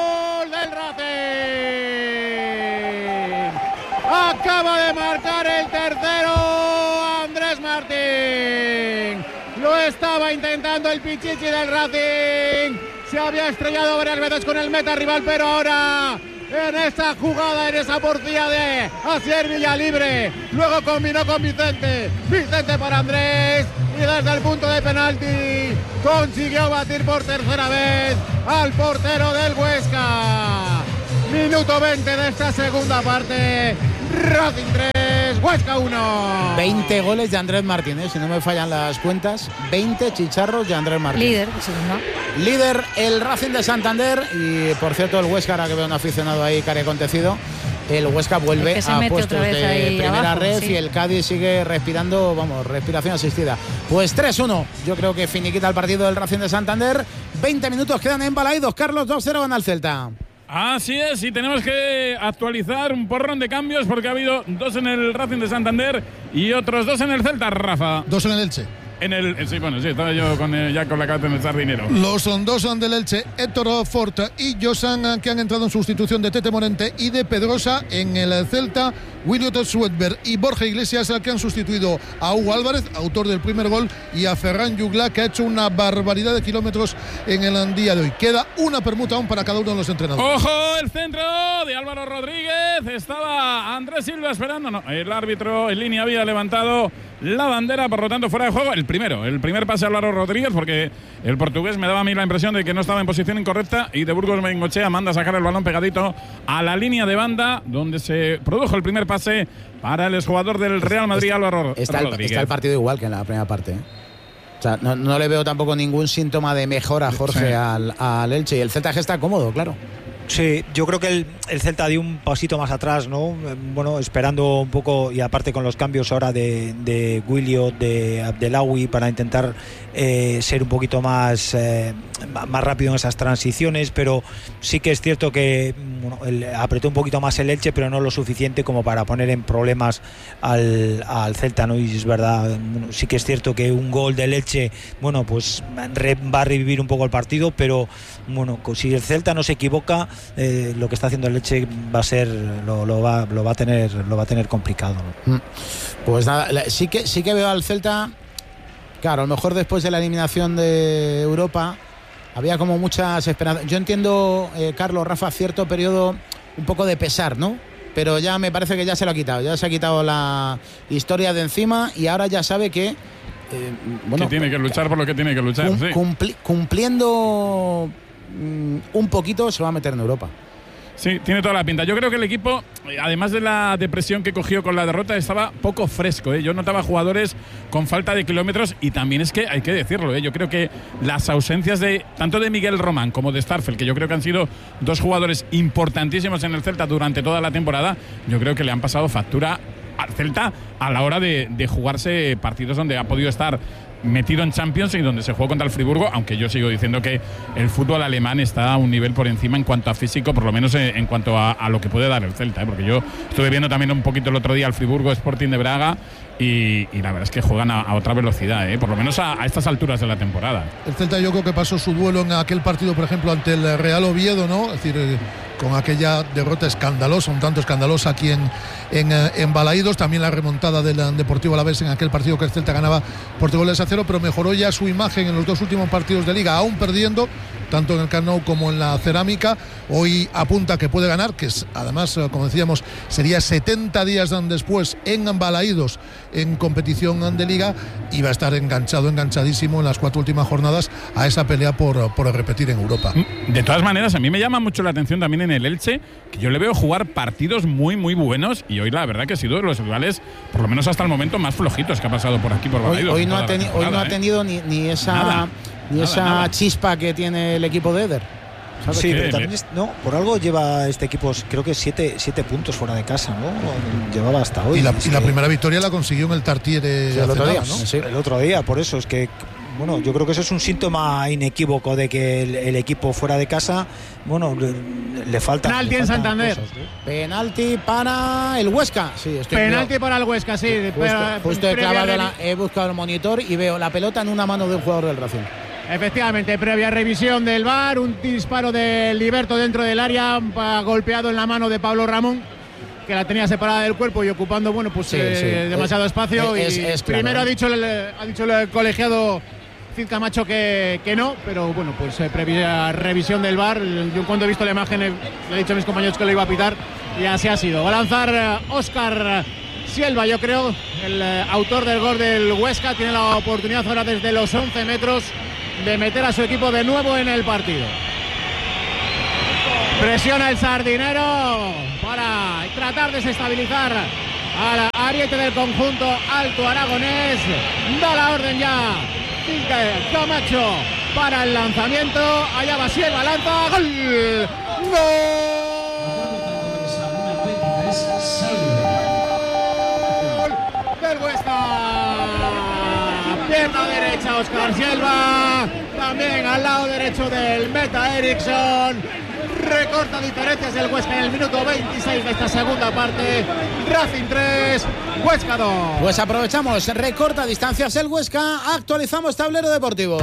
Acaba de marcar el tercero Andrés Martín. Lo estaba intentando el Pichichi del Racing. Se había estrellado varias veces con el meta rival, pero ahora en esa jugada, en esa porcilla de Asier Villalibre, luego combinó con Vicente. Vicente para Andrés y desde el punto de penalti consiguió batir por tercera vez al portero del Huesca. Minuto veinte de esta segunda parte. Racing tres, Huesca uno. veinte goles de Andrés Martín, ¿eh? Si no me fallan las cuentas. veinte chicharros de Andrés Martín. Líder, ¿no? Líder el Racing de Santander. Y por cierto, el Huesca, ahora que veo un aficionado ahí cari acontecido, el Huesca vuelve a puestos de primera red, sí. Y el Cádiz sigue respirando, vamos, respiración asistida. Pues tres uno, yo creo que finiquita el partido del Racing de Santander. veinte minutos quedan en Balaídos. Carlos, dos cero van al Celta. Así es, y tenemos que actualizar un porrón de cambios porque ha habido dos en el Racing de Santander y otros dos en el Celta, Rafa. Dos en el Elche. En el, sí, bueno, sí, estaba yo con, eh, ya con la cabeza en el sardinero. Los son dos son del Elche, Héctor Fort y Josan, que han entrado en sustitución de Tete Morente y de Pedrosa. En el Celta, Williot Swedberg y Borja Iglesias, que han sustituido a Hugo Álvarez, autor del primer gol, y a Ferran Jugla, que ha hecho una barbaridad de kilómetros en el día de hoy. Queda una permuta aún para cada uno de los entrenadores. ¡Ojo! El centro de Álvaro Rodríguez. Estaba Andrés Silva esperando. No, el árbitro en línea había levantado la bandera, por lo tanto fuera de juego. El primero, el primer pase a Álvaro Rodríguez, porque el portugués me daba a mí la impresión de que no estaba en posición incorrecta y de Burgos Bengochea manda a sacar el balón pegadito a la línea de banda, donde se produjo el primer pase para el exjugador del Real Madrid, Álvaro está Rodríguez. El, está el partido igual que en la primera parte, ¿eh? O sea, no, no le veo tampoco ningún síntoma de mejora, Jorge, sí. al, al Elche. Y el Celta está cómodo, claro. Sí, yo creo que el, el Celta dio un pasito más atrás, ¿no? Bueno, esperando un poco, y aparte con los cambios ahora de, de Williot, de Abdelawi, para intentar eh, ser un poquito más, eh, más rápido en esas transiciones, pero sí que es cierto que bueno, el, apretó un poquito más el Elche, pero no lo suficiente como para poner en problemas al, al Celta, ¿no? Y es verdad, bueno, sí que es cierto que un gol del Elche, bueno, pues re, va a revivir un poco el partido, pero bueno, si el Celta no se equivoca, Eh, lo que está haciendo el Elche va a ser lo, lo va lo va a tener lo va a tener complicado, ¿no? Pues nada, sí que sí que veo al Celta, claro, a lo mejor después de la eliminación de Europa había como muchas esperanzas. Yo entiendo, eh, Carlos, Rafa, cierto periodo un poco de pesar, ¿no? Pero ya me parece que ya se lo ha quitado, ya se ha quitado la historia de encima y ahora ya sabe que eh, bueno, que tiene que luchar por lo que tiene que luchar, cum, sí. cumpli, cumpliendo un poquito se va a meter en Europa. Sí, tiene toda la pinta. Yo creo que el equipo, además de la depresión que cogió con la derrota, estaba poco fresco, ¿eh? Yo notaba jugadores con falta de kilómetros y también es que hay que decirlo, ¿eh? Yo creo que las ausencias de tanto de Miguel Román como de Starfel, que yo creo que han sido dos jugadores importantísimos en el Celta durante toda la temporada, yo creo que le han pasado factura al Celta a la hora de, de jugarse partidos donde ha podido estar metido en Champions y donde se jugó contra el Friburgo, aunque yo sigo diciendo que el fútbol alemán está a un nivel por encima en cuanto a físico, por lo menos en, en cuanto a, a lo que puede dar el Celta, ¿eh? Porque yo estuve viendo también un poquito el otro día al Friburgo Sporting de Braga y, y la verdad es que juegan a, a otra velocidad, ¿eh? Por lo menos a, a estas alturas de la temporada. El Celta yo creo que pasó su duelo en aquel partido, por ejemplo, ante el Real Oviedo, ¿no? Es decir, eh, con aquella derrota escandalosa, un tanto escandalosa aquí en, en, en Balaídos, también la remontada del Deportivo Alavés en aquel partido que el Celta ganaba por tres goles a cero, pero mejoró ya su imagen en los dos últimos partidos de Liga, aún perdiendo, tanto en el Camp Nou como en la Cerámica. Hoy apunta que puede ganar, que es, además, como decíamos, sería setenta días después en Balaídos en competición de Liga, y va a estar enganchado, enganchadísimo en las cuatro últimas jornadas a esa pelea por, por repetir en Europa. De todas maneras, a mí me llama mucho la atención también en el Elche, que yo le veo jugar partidos muy, muy buenos, y hoy la verdad que ha sido de los rivales, por lo menos hasta el momento, más flojitos que ha pasado por aquí, por Balaídos. Hoy, hoy, no, ha teni hoy no ha tenido ni, ni esa, nada, ni esa nada. chispa que tiene el equipo de Eder. Sí, pero también es, no, por algo lleva este equipo, creo que siete, siete puntos fuera de casa, ¿no? Llevaba hasta hoy. Y la, y la primera victoria la consiguió en el Tartiere sí, el otro día, ¿no? Sí, el otro día, por eso es que, bueno, yo creo que eso es un síntoma inequívoco de que el, el equipo fuera de casa, bueno, le, le falta. Penalti le en Santander. Cosas, ¿no? Penalti para el Huesca. Sí, estoy Penalti veo, para el Huesca, sí. Justo, justo he, clavado la, he buscado el monitor y veo la pelota en una mano de un jugador del Racing. Efectivamente, previa revisión del V A R, un disparo de Liberto dentro del área, golpeado en la mano de Pablo Ramón. que la tenía separada del cuerpo y ocupando, bueno, pues Sí, eh, sí. demasiado Es- espacio. es- y es claro, primero ¿eh? ha dicho el, ha dicho el colegiado Cid Camacho que, que no, pero bueno, pues eh, previa revisión del V A R. Yo cuando he visto la imagen he, le he dicho a mis compañeros que lo iba a pitar y así ha sido. Va a lanzar eh, Óscar Silva, yo creo, el eh, autor del gol del Huesca. Tiene la oportunidad ahora desde los once metros de meter a su equipo de nuevo en el partido. Presiona el Sardinero para tratar de desestabilizar al ariete del conjunto alto aragonés. Da la orden ya Cid Camacho para el lanzamiento. Allá va Silva, lanza. ¡Gol! ¡Gol! Del Huesca. Pierna derecha Óscar Silva. También al lado derecho del meta Eriksson. Recorta diferencias el Huesca en el minuto veintiséis de esta segunda parte. Racing tres, Huesca dos. Pues aprovechamos, recorta distancias el Huesca, actualizamos tablero deportivo,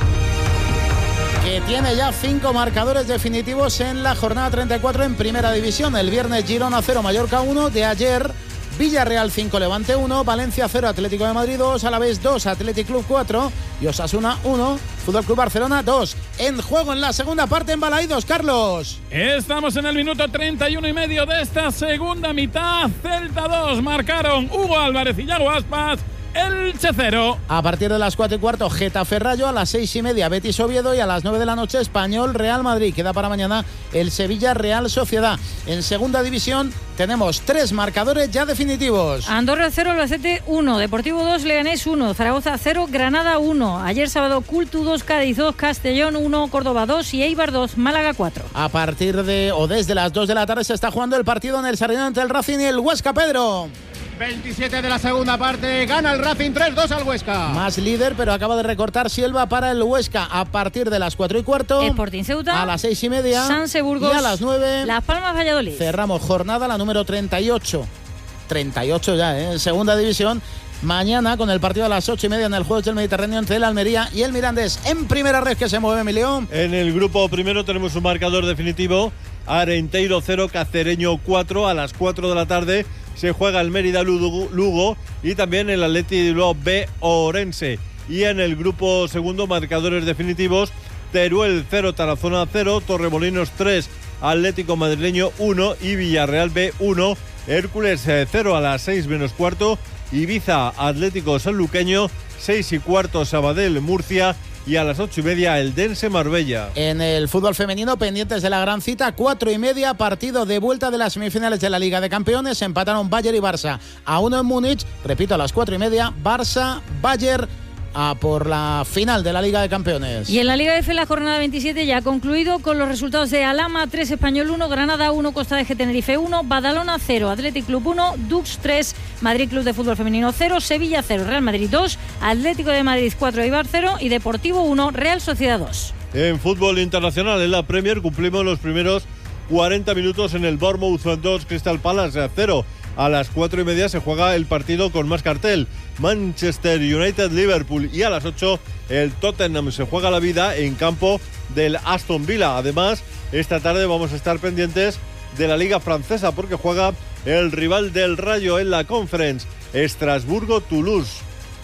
que tiene ya cinco marcadores definitivos en la jornada treinta y cuatro en Primera División. El viernes Girona cero, Mallorca uno. De ayer Villarreal cinco, Levante uno. Valencia cero, Atlético de Madrid dos. Alavés dos, Athletic Club cuatro. Y Osasuna uno, Fútbol Club Barcelona dos. En juego en la segunda parte en Balaídos, Carlos. Estamos en el minuto treinta y uno y medio de esta segunda mitad. Celta dos, marcaron Hugo Álvarez y Yago Aspas. Elche cero. A partir de las cuatro y cuarto, Getafe Rayo. A las seis y media, Betis Oviedo. Y a las nueve de la noche, Español Real Madrid. Queda para mañana el Sevilla Real Sociedad. En segunda división tenemos tres marcadores ya definitivos. Andorra cero, Albacete uno, Deportivo dos, Leganés uno, Zaragoza cero, Granada uno. Ayer sábado, Cultu dos, Cádiz dos, Castellón uno, Córdoba dos y Eibar dos, Málaga cuatro. A partir de o desde las dos de la tarde se está jugando el partido en el Sardinero entre el Racing y el Huesca, Pedro. veintisiete de la segunda parte, gana el Racing tres dos al Huesca. Más líder, pero acaba de recortar Silva para el Huesca. A partir de las cuatro y cuarto, Sporting Ceuta, a las seis y media, Sanse Burgos, y a las nueve, Las Palmas Valladolid. Cerramos jornada, la número treinta y ocho. treinta y ocho ya, ¿eh? En segunda división. Mañana con el partido a las ocho y media en el Juegos del Mediterráneo entre el Almería y el Mirandés. En primera red que se mueve, Emilio. En el grupo primero tenemos un marcador definitivo. Arenteiro cero, Cacereño cuatro. A las cuatro de la tarde se juega el Mérida Lugo, Lugo y también el Athletic Bilbao B Orense. Y en el grupo segundo, marcadores definitivos: Teruel cero, Tarazona cero, Torremolinos tres, Atlético Madrileño uno y Villarreal B uno. Hércules cero a las seis menos cuarto, Ibiza Atlético Sanluqueño seis y cuarto, Sabadell Murcia, y a las ocho y media el Dense Marbella. En el fútbol femenino, pendientes de la gran cita, cuatro y media, partido de vuelta de las semifinales de la Liga de Campeones. Empataron Bayern y Barça a uno en Múnich. Repito, a las cuatro y media, Barça, Bayern a por la final de la Liga de Campeones. Y en la Liga F la jornada veintisiete ya ha concluido con los resultados de Alhama tres, Español uno, Granada uno, Costa de G Tenerife uno, Badalona cero, Athletic Club uno, Dux tres, Madrid Club de Fútbol Femenino cero, Sevilla cero, Real Madrid dos, Atlético de Madrid cuatro, Eibar cero y Deportivo uno, Real Sociedad dos. En fútbol internacional, en la Premier, cumplimos los primeros cuarenta minutos en el Bournemouth dos, Crystal Palace cero. A las cuatro y media se juega el partido con más cartel: Manchester United-Liverpool, y a las ocho el Tottenham se juega la vida en campo del Aston Villa. Además, esta tarde vamos a estar pendientes de la Liga Francesa porque juega el rival del Rayo en la Conference, Estrasburgo-Toulouse.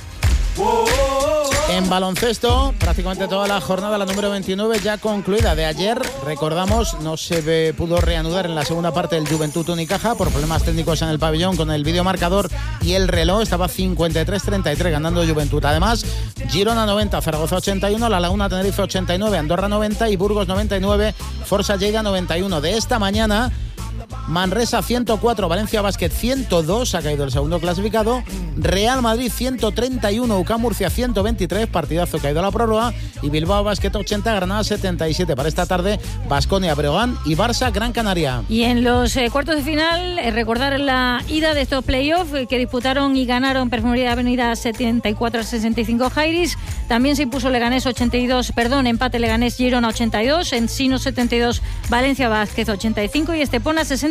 En baloncesto, prácticamente toda la jornada, la número veintinueve, ya concluida. De ayer, recordamos, no se ve, pudo reanudar en la segunda parte el Juventud Unicaja por problemas técnicos en el pabellón con el videomarcador y el reloj. Estaba cincuenta y tres treinta y tres ganando Juventud. Además, Girona noventa, Zaragoza ochenta y uno, La Laguna Tenerife ochenta y nueve, Andorra noventa y Burgos noventa y nueve, Forza Lleida noventa y uno. De esta mañana, Manresa ciento cuatro, Valencia Basket ciento dos, ha caído el segundo clasificado. Real Madrid ciento treinta y uno, U C A M Murcia ciento veintitrés, partidazo, caído a la prórroga. Y Bilbao Basket ochenta, Granada setenta y siete. Para esta tarde, Baskonia Breogán y Barça Gran Canaria. Y en los eh, cuartos de final, eh, recordar la ida de estos playoffs eh, que disputaron y ganaron Perfumería Avenida setenta y cuatro a sesenta y cinco Jairis. También se impuso Leganés ochenta y dos, perdón, empate Leganés Girona ochenta y dos, Ensino setenta y dos, Valencia Vázquez ochenta y cinco y Estepona sesenta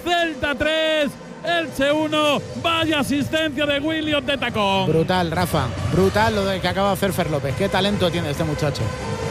Celta tres, Elche uno. Vaya asistencia de Williot de tacón. Brutal, Rafa. Brutal lo de que acaba de hacer Fer López. Qué talento tiene este muchacho.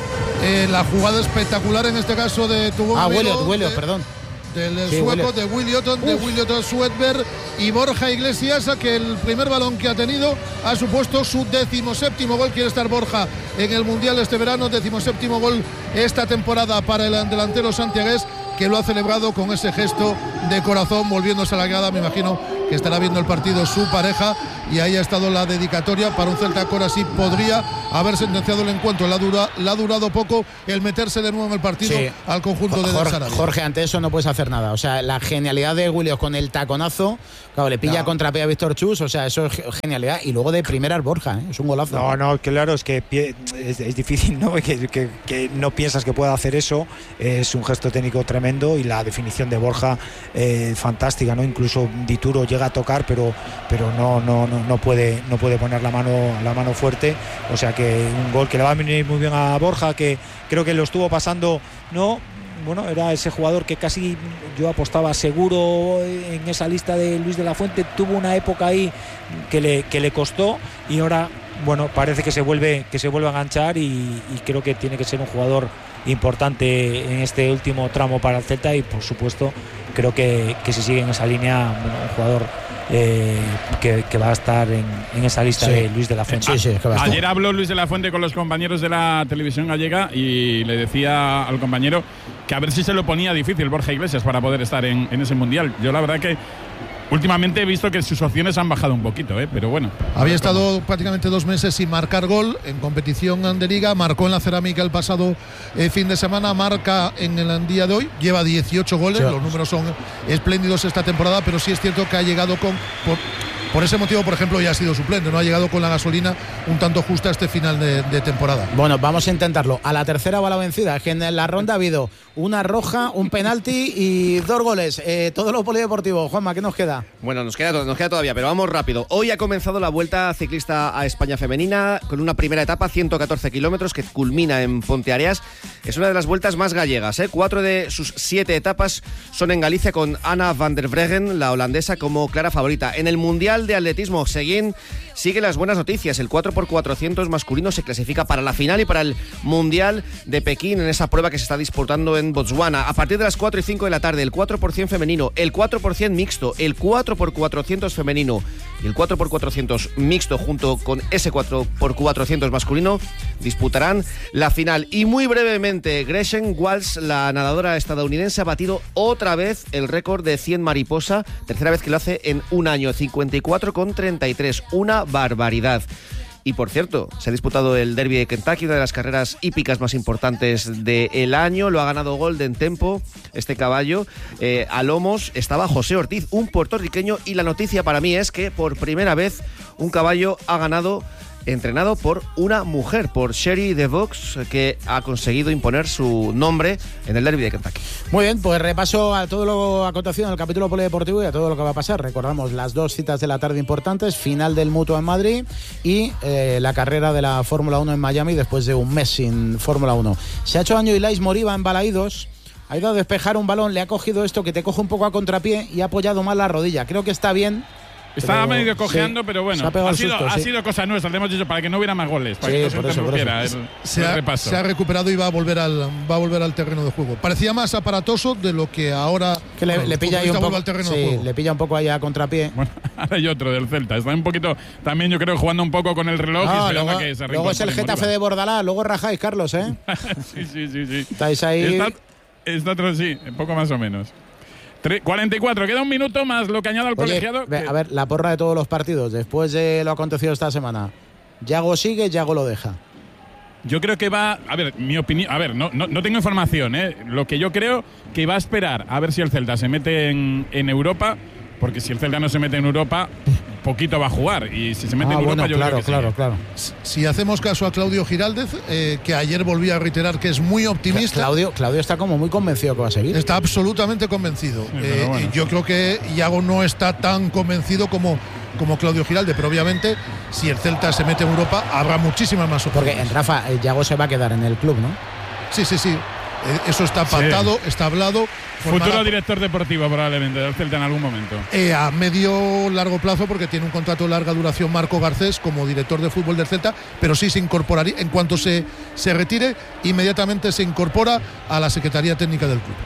Eh, la jugada espectacular en este caso de Tubón. Ah, Williot, Williot, perdón. Del sí, sueco, Williot. de Williot, de Williot Swedberg y Borja Iglesias, que el primer balón que ha tenido ha supuesto su decimoséptimo gol. Quiere estar Borja en el Mundial este verano, decimoséptimo gol esta temporada para el delantero santiagués, que lo ha celebrado con ese gesto de corazón, volviéndose a la grada. Me imagino que estará viendo el partido su pareja, y ahí ha estado la dedicatoria para un Celta que ahora sí podría haber sentenciado el encuentro. Le ha, dura, le ha durado poco el meterse de nuevo en el partido sí. al conjunto de Jorge, Sarabia. Jorge, ante eso no puedes hacer nada. O sea, la genialidad de Williot con el taconazo, claro, le pilla no. contrapié a Víctor Chus, o sea, eso es genialidad. Y luego de primeras Borja, ¿eh? Es un golazo. No, no, claro, es que es, es difícil, ¿no? Que, que, que no piensas que pueda hacer eso. Es un gesto técnico tremendo, y la definición de Borja eh, fantástica, ¿no? Incluso Dituro llega a tocar, pero, pero no, no, no, no puede, no puede poner la mano, la mano fuerte. O sea que un gol que le va a venir muy bien a Borja, que creo que lo estuvo pasando, ¿no? Bueno, era ese jugador que casi yo apostaba seguro en esa lista de Luis de la Fuente. Tuvo una época ahí que le, que le costó, y ahora, bueno, parece que se vuelve, que se vuelve a enganchar, y, y creo que tiene que ser un jugador importante en este último tramo para el Celta. Y por supuesto creo que, que si sigue en esa línea, bueno, un jugador eh, que, que va a estar en, en esa lista sí. de Luis de la Fuente. Sí, sí, ayer habló Luis de la Fuente con los compañeros de la televisión gallega, y le decía al compañero que a ver si se lo ponía difícil Borja Iglesias para poder estar en, en ese Mundial. Yo la verdad que últimamente he visto que sus opciones han bajado un poquito, ¿eh? Pero bueno. Había estado prácticamente dos meses sin marcar gol en competición de liga. Marcó en la Cerámica el pasado eh, fin de semana. Marca en el día de hoy. Lleva dieciocho goles. Sí. Los números son espléndidos esta temporada, pero sí es cierto que ha llegado con... Por, Por ese motivo, por ejemplo, ya ha sido suplente, no ha llegado con la gasolina un tanto justa a este final de, de temporada. Bueno, vamos a intentarlo. A la tercera va la vencida. Es que en la ronda ha habido una roja, un penalti y dos goles. Eh, todo lo polideportivo. Juanma, ¿qué nos queda? Bueno, nos queda, nos queda todavía, pero vamos rápido. Hoy ha comenzado la Vuelta Ciclista a España Femenina, con una primera etapa, ciento catorce kilómetros, que culmina en Ponteareas. Es una de las vueltas más gallegas, ¿eh? Cuatro de sus siete etapas son en Galicia, con Anna van der Breggen, la holandesa, como clara favorita. En el Mundial de Atletismo, Seguin sigue las buenas noticias. El cuatro por cuatrocientos masculino se clasifica para la final y para el Mundial de Pekín, en esa prueba que se está disputando en Botswana. A partir de las cuatro y cinco de la tarde, el cuatro por ciento femenino, el cuatro por ciento mixto, el cuatro por cuatrocientos femenino y el cuatro por cuatrocientos mixto, junto con ese cuatro por cuatrocientos masculino, disputarán la final. Y muy brevemente, Gretchen Walsh, la nadadora estadounidense, ha batido otra vez el récord de cien mariposa, tercera vez que lo hace en un año, cincuenta y cuatro con treinta y tres, una barbaridad. Y por cierto, se ha disputado el Derby de Kentucky, una de las carreras hípicas más importantes del año. Lo ha ganado Golden Tempo, este caballo. Eh, a lomos estaba José Ortiz, un puertorriqueño, y la noticia para mí es que por primera vez un caballo ha ganado entrenado por una mujer, por Sherry DeVox, que ha conseguido imponer su nombre en el Derby de Kentucky. Muy bien, pues repaso a todo lo acontecido en el capítulo polideportivo y a todo lo que va a pasar. Recordamos las dos citas de la tarde importantes: final del Mutua en Madrid y eh, la carrera de la Fórmula uno en Miami después de un mes sin Fórmula uno. Se ha hecho daño Ilais Moriba en Balaídos. Ha ido a despejar un balón, le ha cogido esto que te coge un poco a contrapié y ha apoyado mal la rodilla. Creo que está bien. Estaba medio cojeando, sí, pero bueno, ha, ha, sido, susto, ha sí. sido cosa nuestra, le hemos dicho, para que no hubiera más goles, para sí, que no se interrumpiera el, se, el ha, repaso. Se ha recuperado y va a volver al va a volver al terreno de juego. Parecía más aparatoso de lo que ahora que le, le pilla ahí un poco, al terreno sí, de juego. Le pilla un poco allá a contrapié. Bueno, ahora hay otro del Celta, está un poquito también, yo creo, jugando un poco con el reloj no, y esperando luego, que se luego es el Getafe de Bordalás, luego rajáis, Carlos, ¿eh? sí, sí, sí, sí. Estáis ahí. Está, está otro, sí, un poco más o menos. cuarenta y cuatro, queda un minuto más lo que añada el Oye, colegiado. Que... A ver, la porra de todos los partidos, después de lo acontecido esta semana. Yago sigue, Yago lo deja. Yo creo que va, a ver, mi opinión, a ver, no, no, no tengo información, ¿eh? Lo que yo creo que va a esperar a ver si el Celta se mete en, en Europa, porque si el Celta no se mete en Europa, poquito va a jugar, y si se mete ah, en Europa, bueno, yo claro, creo que claro, sí. claro. Si hacemos caso a Claudio Giraldez, eh, que ayer volvió a reiterar que es muy optimista. Claudio, Claudio está como muy convencido que va a seguir. Está absolutamente convencido. Sí, eh, bueno. Yo creo que Yago no está tan convencido como, como Claudio Giraldez, pero obviamente si el Celta se mete en Europa habrá muchísimas más opciones. Porque en Rafa, Yago se va a quedar en el club, ¿no? Sí, sí, sí. eso está pactado, sí. está hablado. Futuro formará, director deportivo probablemente del Celta en algún momento. Eh, a medio largo plazo, porque tiene un contrato de larga duración Marco Garcés como director de fútbol del Celta, pero sí se incorporaría, en cuanto se, se retire, inmediatamente se incorpora a la Secretaría Técnica del club.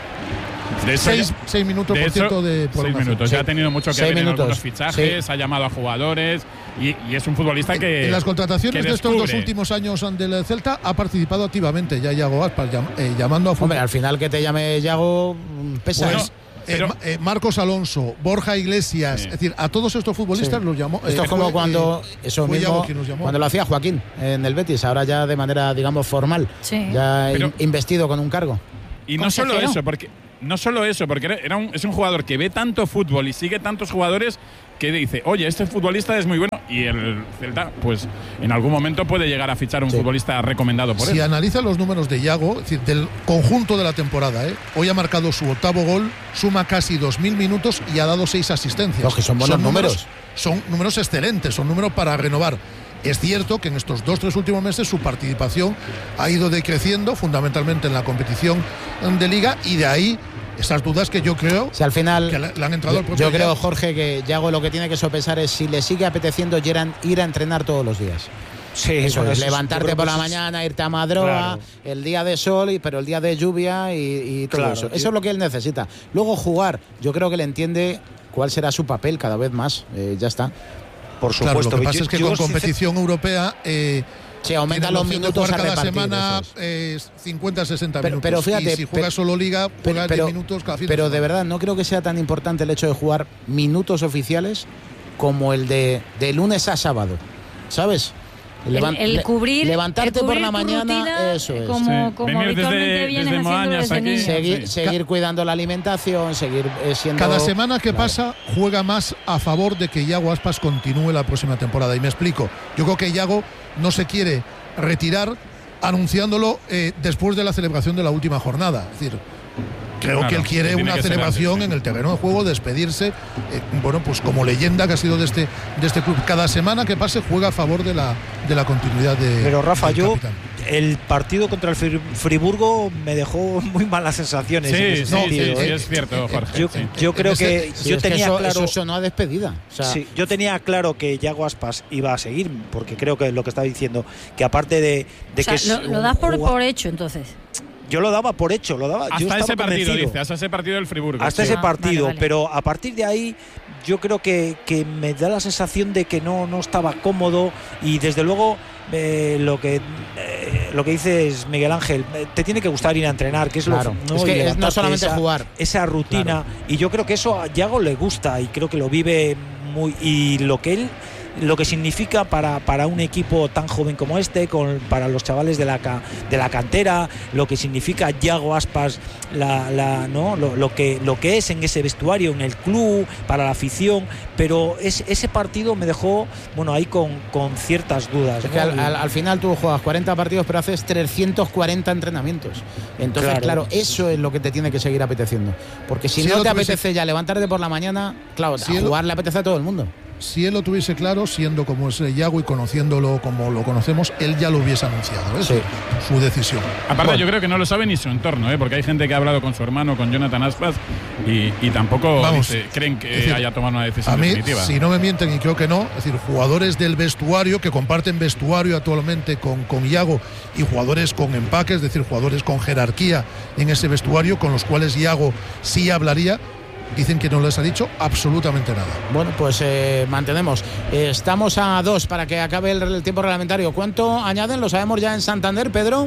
De hecho, seis, seis minutos de por hecho, ciento de seis minutos. Sí. Ya ha tenido mucho que seis ver en minutos. algunos fichajes, sí. ha llamado a jugadores y, y es un futbolista que. En las contrataciones que de estos dos últimos años del Celta ha participado activamente ya Yago Aspas, llam, eh, llamando a fútbol. Hombre, al final que te llame Yago pesa. Pues, ¿eh? Eh, eh, Marcos Alonso, Borja Iglesias, sí. es decir, a todos estos futbolistas sí. los llamó. Esto eh, es como fue, cuando eh, eso mismo, cuando lo hacía Joaquín en el Betis, ahora ya de manera, digamos, formal, sí. ya Pero, in, investido con un cargo. Y no solo eso, porque no solo eso, porque era un, es un jugador que ve tanto fútbol y sigue tantos jugadores que dice, oye, este futbolista es muy bueno, y el Celta, pues en algún momento puede llegar a fichar un sí. futbolista recomendado por si él. Si analiza los números de Yago, es decir, del conjunto de la temporada, ¿eh? hoy ha marcado su octavo gol, suma casi dos mil minutos y ha dado seis asistencias. Los que son buenos son números. números. Son números excelentes, son números para renovar. Es cierto que en estos dos, tres últimos meses su participación ha ido decreciendo, fundamentalmente en la competición de Liga, y de ahí esas dudas que yo creo si al final, que le, le han entrado yo, al propio Yo creo, Yago. Jorge, que Yago lo que tiene que sopesar es si le sigue apeteciendo ir a, ir a entrenar todos los días. Sí, eso bueno, es, eso levantarte es, por la es, mañana, irte a Madroa, claro. el día de sol, y, pero el día de lluvia y, y todo claro, eso. tío. Eso es lo que él necesita. Luego jugar, yo creo que él entiende cuál será su papel cada vez más. Eh, ya está. Por supuesto. Claro, lo que pasa yo, es que con competición sincer... europea eh, se aumenta los minutos a cada repartir, semana eh, cincuenta sesenta pero, minutos. Pero fíjate, y si juega solo Liga, juega diez minutos cada fin. Pero de, de verdad no creo que sea tan importante el hecho de jugar minutos oficiales como el de, de lunes a sábado, ¿sabes? Levant, el, el cubrir, levantarte el cubrir por la mañana, rutina, eso es. Como, sí. como habitualmente vienes haciendo desde niño. Seguir, seguir cuidando la alimentación, seguir eh, siendo. Cada semana que claro. pasa juega más a favor de que Yago Aspas continúe la próxima temporada. Y me explico. Yo creo que Yago no se quiere retirar anunciándolo eh, después de la celebración de la última jornada. Es decir, creo claro, que él quiere una celebración antes, sí. en el terreno de juego, despedirse, eh, bueno, pues como leyenda que ha sido de este, de este club. Cada semana que pase juega a favor de la, de la continuidad de. Pero Rafa, yo, capitán. El partido contra el Friburgo me dejó muy malas sensaciones. Sí, en ese sí, sentido, sí, ¿eh? sí, es cierto, Jorge. Yo, sí. yo creo que sí, yo es tenía que eso, claro. Eso sonó a despedida. O sea, sí, yo tenía claro que Yago Aspas iba a seguir, porque creo que es lo que estaba diciendo, que aparte de, de o sea, que lo, lo das por, por hecho, entonces. Yo lo daba por hecho, lo daba. Hasta yo estaba ese partido, convencido. dice, hasta ese partido del Friburgo. Hasta sí. ese partido, ah, vale, vale. Pero a partir de ahí yo creo que, que me da la sensación de que no, no estaba cómodo y desde luego eh, lo que eh, lo que dices Miguel Ángel, eh, te tiene que gustar ir a entrenar, que es claro. lo ¿no? Es que es no solamente esa, jugar. Esa rutina, claro. Y yo creo que eso a Yago le gusta y creo que lo vive muy, y lo que él lo que significa para, para un equipo tan joven como este, con, para los chavales de la, de la cantera, lo que significa Yago Aspas, la, la, ¿no? lo, lo, que, lo que es en ese vestuario, en el club, para la afición, pero es, ese partido me dejó bueno ahí con, con ciertas dudas. Es ¿no? que al, al, al final tú juegas cuarenta partidos, pero haces trescientos cuarenta entrenamientos. Entonces, claro. claro, eso es lo que te tiene que seguir apeteciendo. Porque si, si no te apetece tuviese... ya levantarte por la mañana, claro, si a jugar él... le apetece a todo el mundo. Si él lo tuviese claro, siendo como es Yago y conociéndolo como lo conocemos, él ya lo hubiese anunciado, ¿eh? Sí. Su, su decisión. Aparte, bueno. yo creo que no lo sabe ni su entorno, ¿eh? Porque hay gente que ha hablado con su hermano, con Jonathan Aspas, y, y tampoco Vamos, dice, creen que decir, haya tomado una decisión a mí, definitiva. Si no me mienten, y creo que no, es decir, jugadores del vestuario que comparten vestuario actualmente con, con Yago y jugadores con empaque, es decir, jugadores con jerarquía en ese vestuario, con los cuales Yago sí hablaría. Dicen que no les ha dicho absolutamente nada. Bueno, pues eh, mantenemos. Eh, estamos a dos para que acabe el, el tiempo reglamentario. ¿Cuánto añaden? ¿Lo sabemos ya en Santander, Pedro?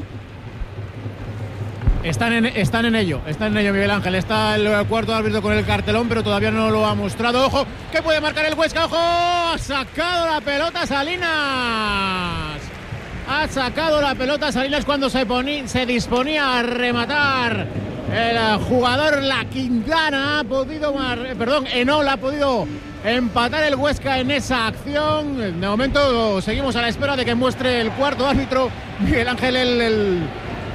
Están en, están en ello, están en ello, Miguel Ángel. Está el cuarto árbitro con el cartelón, pero todavía no lo ha mostrado. ¡Ojo! ¿Qué puede marcar el Huesca? ¡Ojo! Ha sacado la pelota Salinas. Ha sacado la pelota Salinas cuando se, poní, se disponía a rematar. El jugador La Quintana ha podido, perdón, Enol ha podido empatar el Huesca en esa acción. De momento seguimos a la espera de que muestre el cuarto árbitro, Miguel Ángel. El, el...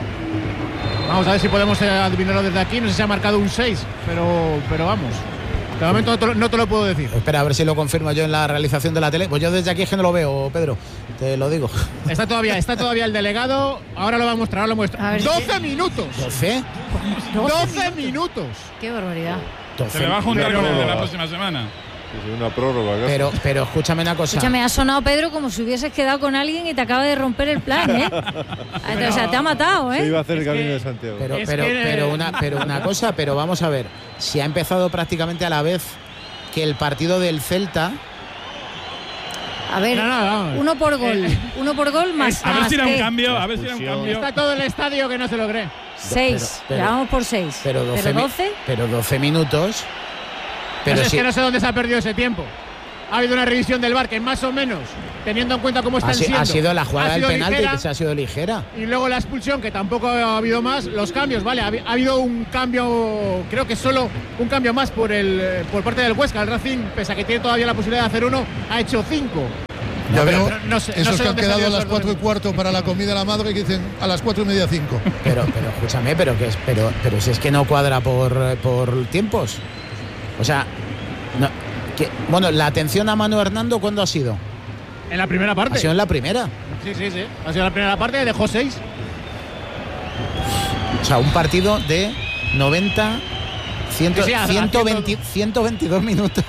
Vamos a ver si podemos adivinarlo desde aquí. No sé si ha marcado un seis, pero, pero vamos. De momento no te, lo, no te lo puedo decir. Espera, a ver si lo confirmo yo en la realización de la tele. Pues yo desde aquí es que no lo veo, Pedro. Te lo digo. Está todavía, está todavía el delegado. Ahora lo va a mostrar, ahora lo muestra. doce minutos. ¿doce? doce minutos. Qué barbaridad. Se le va a juntar con el de la próxima semana. Es una prórroga. ¿Acaso? Pero, pero escúchame una cosa. Escúchame, ha sonado Pedro como si hubieses quedado con alguien y te acaba de romper el plan, ¿eh? O sea, te ha matado, ¿eh? Se iba a hacer es el camino que, de Santiago. Pero, es pero, que... pero, una, pero una cosa, pero vamos a ver. Si ha empezado prácticamente a la vez que el partido del Celta. A ver, no, no, no. uno por gol. Eh, uno por gol más. A ver más si era un que... cambio, a ver si era un cambio. Está todo el estadio que no se lo cree. Seis. Pero, pero, ya vamos por seis. Pero doce, ¿Pero doce? Pero doce minutos. Pero no sé, si... es que no sé dónde se ha perdido ese tiempo. Ha habido una revisión del V A R que más o menos, teniendo en cuenta cómo están ha, siendo, ha sido la jugada del penalti ligera, que se ha sido ligera. Y luego la expulsión, que tampoco ha habido más. Los cambios, vale, ha, ha habido un cambio, creo que solo un cambio más por el por parte del Huesca. El Racing, pese a que tiene todavía la posibilidad de hacer uno, ha hecho cinco. Ya veo, no, no sé, esos no sé que han quedado a las esos cuatro y cuarto para la comida de la madre que dicen a las cuatro y media cinco. Pero, pero escúchame, pero que es, pero, pero si es que no cuadra por, por tiempos. O sea, no, que, bueno, la atención a Manu Hernando, ¿cuándo ha sido? En la primera parte. Ha sido en la primera. Sí, sí, sí. Ha sido en la primera parte, dejó seis. O sea, un partido de noventa, cien, Sí, sí, ciento veinte, ciento veintidós minutos.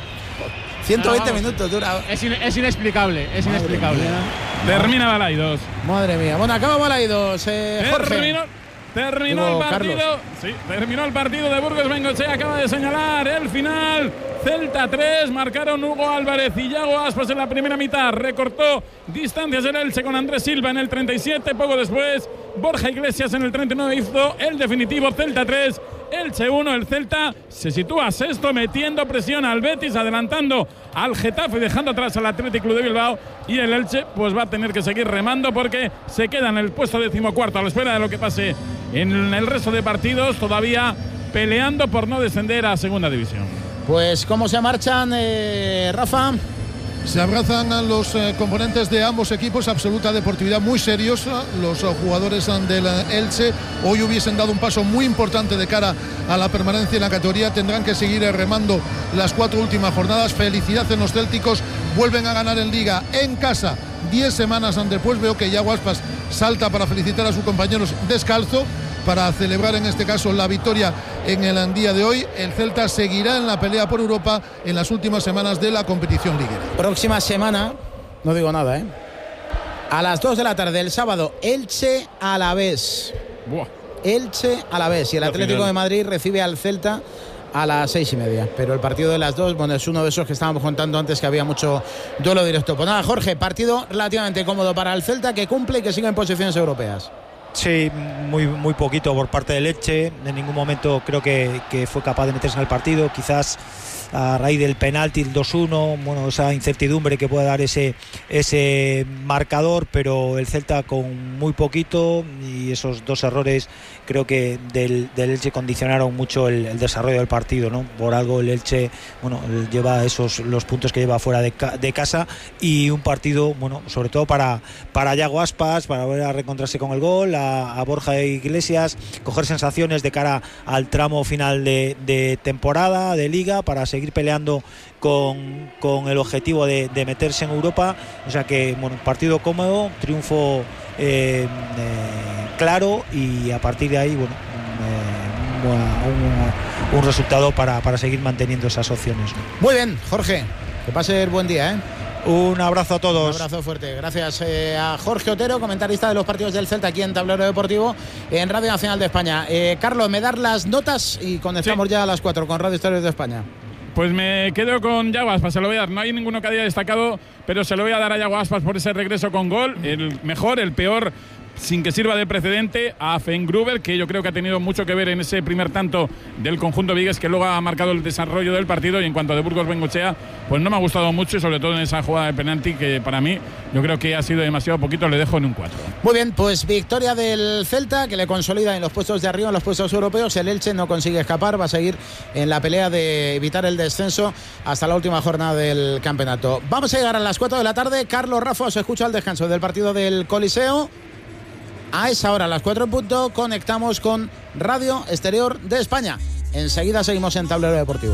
ciento veinte no, minutos dura. Es, in, es inexplicable, es Madre inexplicable. Mía. Termina Balaidos. Madre mía. Bueno, acaba Balaidos. Eh, Jorge. Terminó, terminó Digo, el partido. Carlos. Sí, terminó el partido de Burgos Bengoechea. Acaba de señalar el final. Celta tres, marcaron Hugo Álvarez y Yago Aspas en la primera mitad. Recortó distancias el Elche con Andrés Silva en el treinta y siete. Poco después, Borja Iglesias en el treinta y nueve hizo el definitivo. Celta tres, Elche uno. El Celta se sitúa sexto, metiendo presión al Betis, adelantando al Getafe y dejando atrás al Athletic Club de Bilbao. Y el Elche pues va a tener que seguir remando porque se queda en el puesto decimocuarto a la espera de lo que pase en el resto de partidos, todavía peleando por no descender a segunda división. Pues cómo se marchan, eh, Rafa. Se abrazan a los eh, componentes de ambos equipos, absoluta deportividad muy serios. Los eh, jugadores del Elche hoy hubiesen dado un paso muy importante de cara a la permanencia en la categoría. Tendrán que seguir eh, remando las cuatro últimas jornadas. Felicidad en los célticos, vuelven a ganar en Liga en casa. Diez semanas después veo que Yago Aspas salta para felicitar a sus compañeros descalzo, para celebrar en este caso la victoria en el día de hoy. El Celta seguirá en la pelea por Europa en las últimas semanas de la competición liguera. Próxima semana, no digo nada, ¿eh? A las dos de la tarde el sábado, Elche Alavés. Buah. Elche Alavés. Y el Atlético de Madrid recibe al Celta a las seis y media. Pero el partido de las dos, bueno, es uno de esos que estábamos contando antes, que había mucho duelo directo. Pues nada, Jorge, partido relativamente cómodo para el Celta, que cumple y que sigue en posiciones europeas. Sí, muy, muy poquito por parte del Elche. En ningún momento creo que, que fue capaz de meterse en el partido. Quizás a raíz del penalti, el dos uno, bueno, esa incertidumbre que puede dar ese, ese marcador, pero el Celta con muy poquito, y esos dos errores creo que del, del Elche condicionaron mucho el, el desarrollo del partido, ¿no? Por algo el Elche, bueno, lleva esos los puntos que lleva fuera de, ca, de casa, y un partido, bueno, sobre todo para, para Yago Aspas, para volver a reencontrarse con el gol, a, a Borja Iglesias, coger sensaciones de cara al tramo final de, de temporada, de Liga, para seguir peleando con, con el objetivo de, de meterse en Europa. O sea que, bueno, partido cómodo, triunfo eh, eh, claro, y a partir de ahí, bueno, eh, un, un resultado para, para seguir manteniendo esas opciones. Muy bien, Jorge, que pase el buen día, ¿eh? Un abrazo a todos. Un abrazo fuerte. Gracias eh, a Jorge Otero, comentarista de los partidos del Celta aquí en Tablero Deportivo, en Radio Nacional de España. Eh, Carlos, me das las notas y conectamos sí. ya a las cuatro con Radio Historias de España. Pues me quedo con Yago Aspas, se lo voy a dar. No hay ninguno que haya destacado, pero se lo voy a dar a Yago Aspas por ese regreso con gol. El mejor, el peor, sin que sirva de precedente, a Fengruber, que yo creo que ha tenido mucho que ver en ese primer tanto del conjunto vigués, que luego ha marcado el desarrollo del partido. Y en cuanto a de Burgos Bengoechea, pues no me ha gustado mucho, y sobre todo en esa jugada de penalti, que para mí yo creo que ha sido demasiado poquito. Le dejo en un cuatro. Muy bien, pues victoria del Celta, que le consolida en los puestos de arriba, en los puestos europeos. El Elche no consigue escapar, va a seguir en la pelea de evitar el descenso hasta la última jornada del campeonato. Vamos a llegar a las cuatro de la tarde. Carlos, Rafa, os escucha al descanso del partido del Coliseo. A esa hora, a las cuatro en punto, conectamos con Radio Exterior de España. Enseguida seguimos en Tablero Deportivo.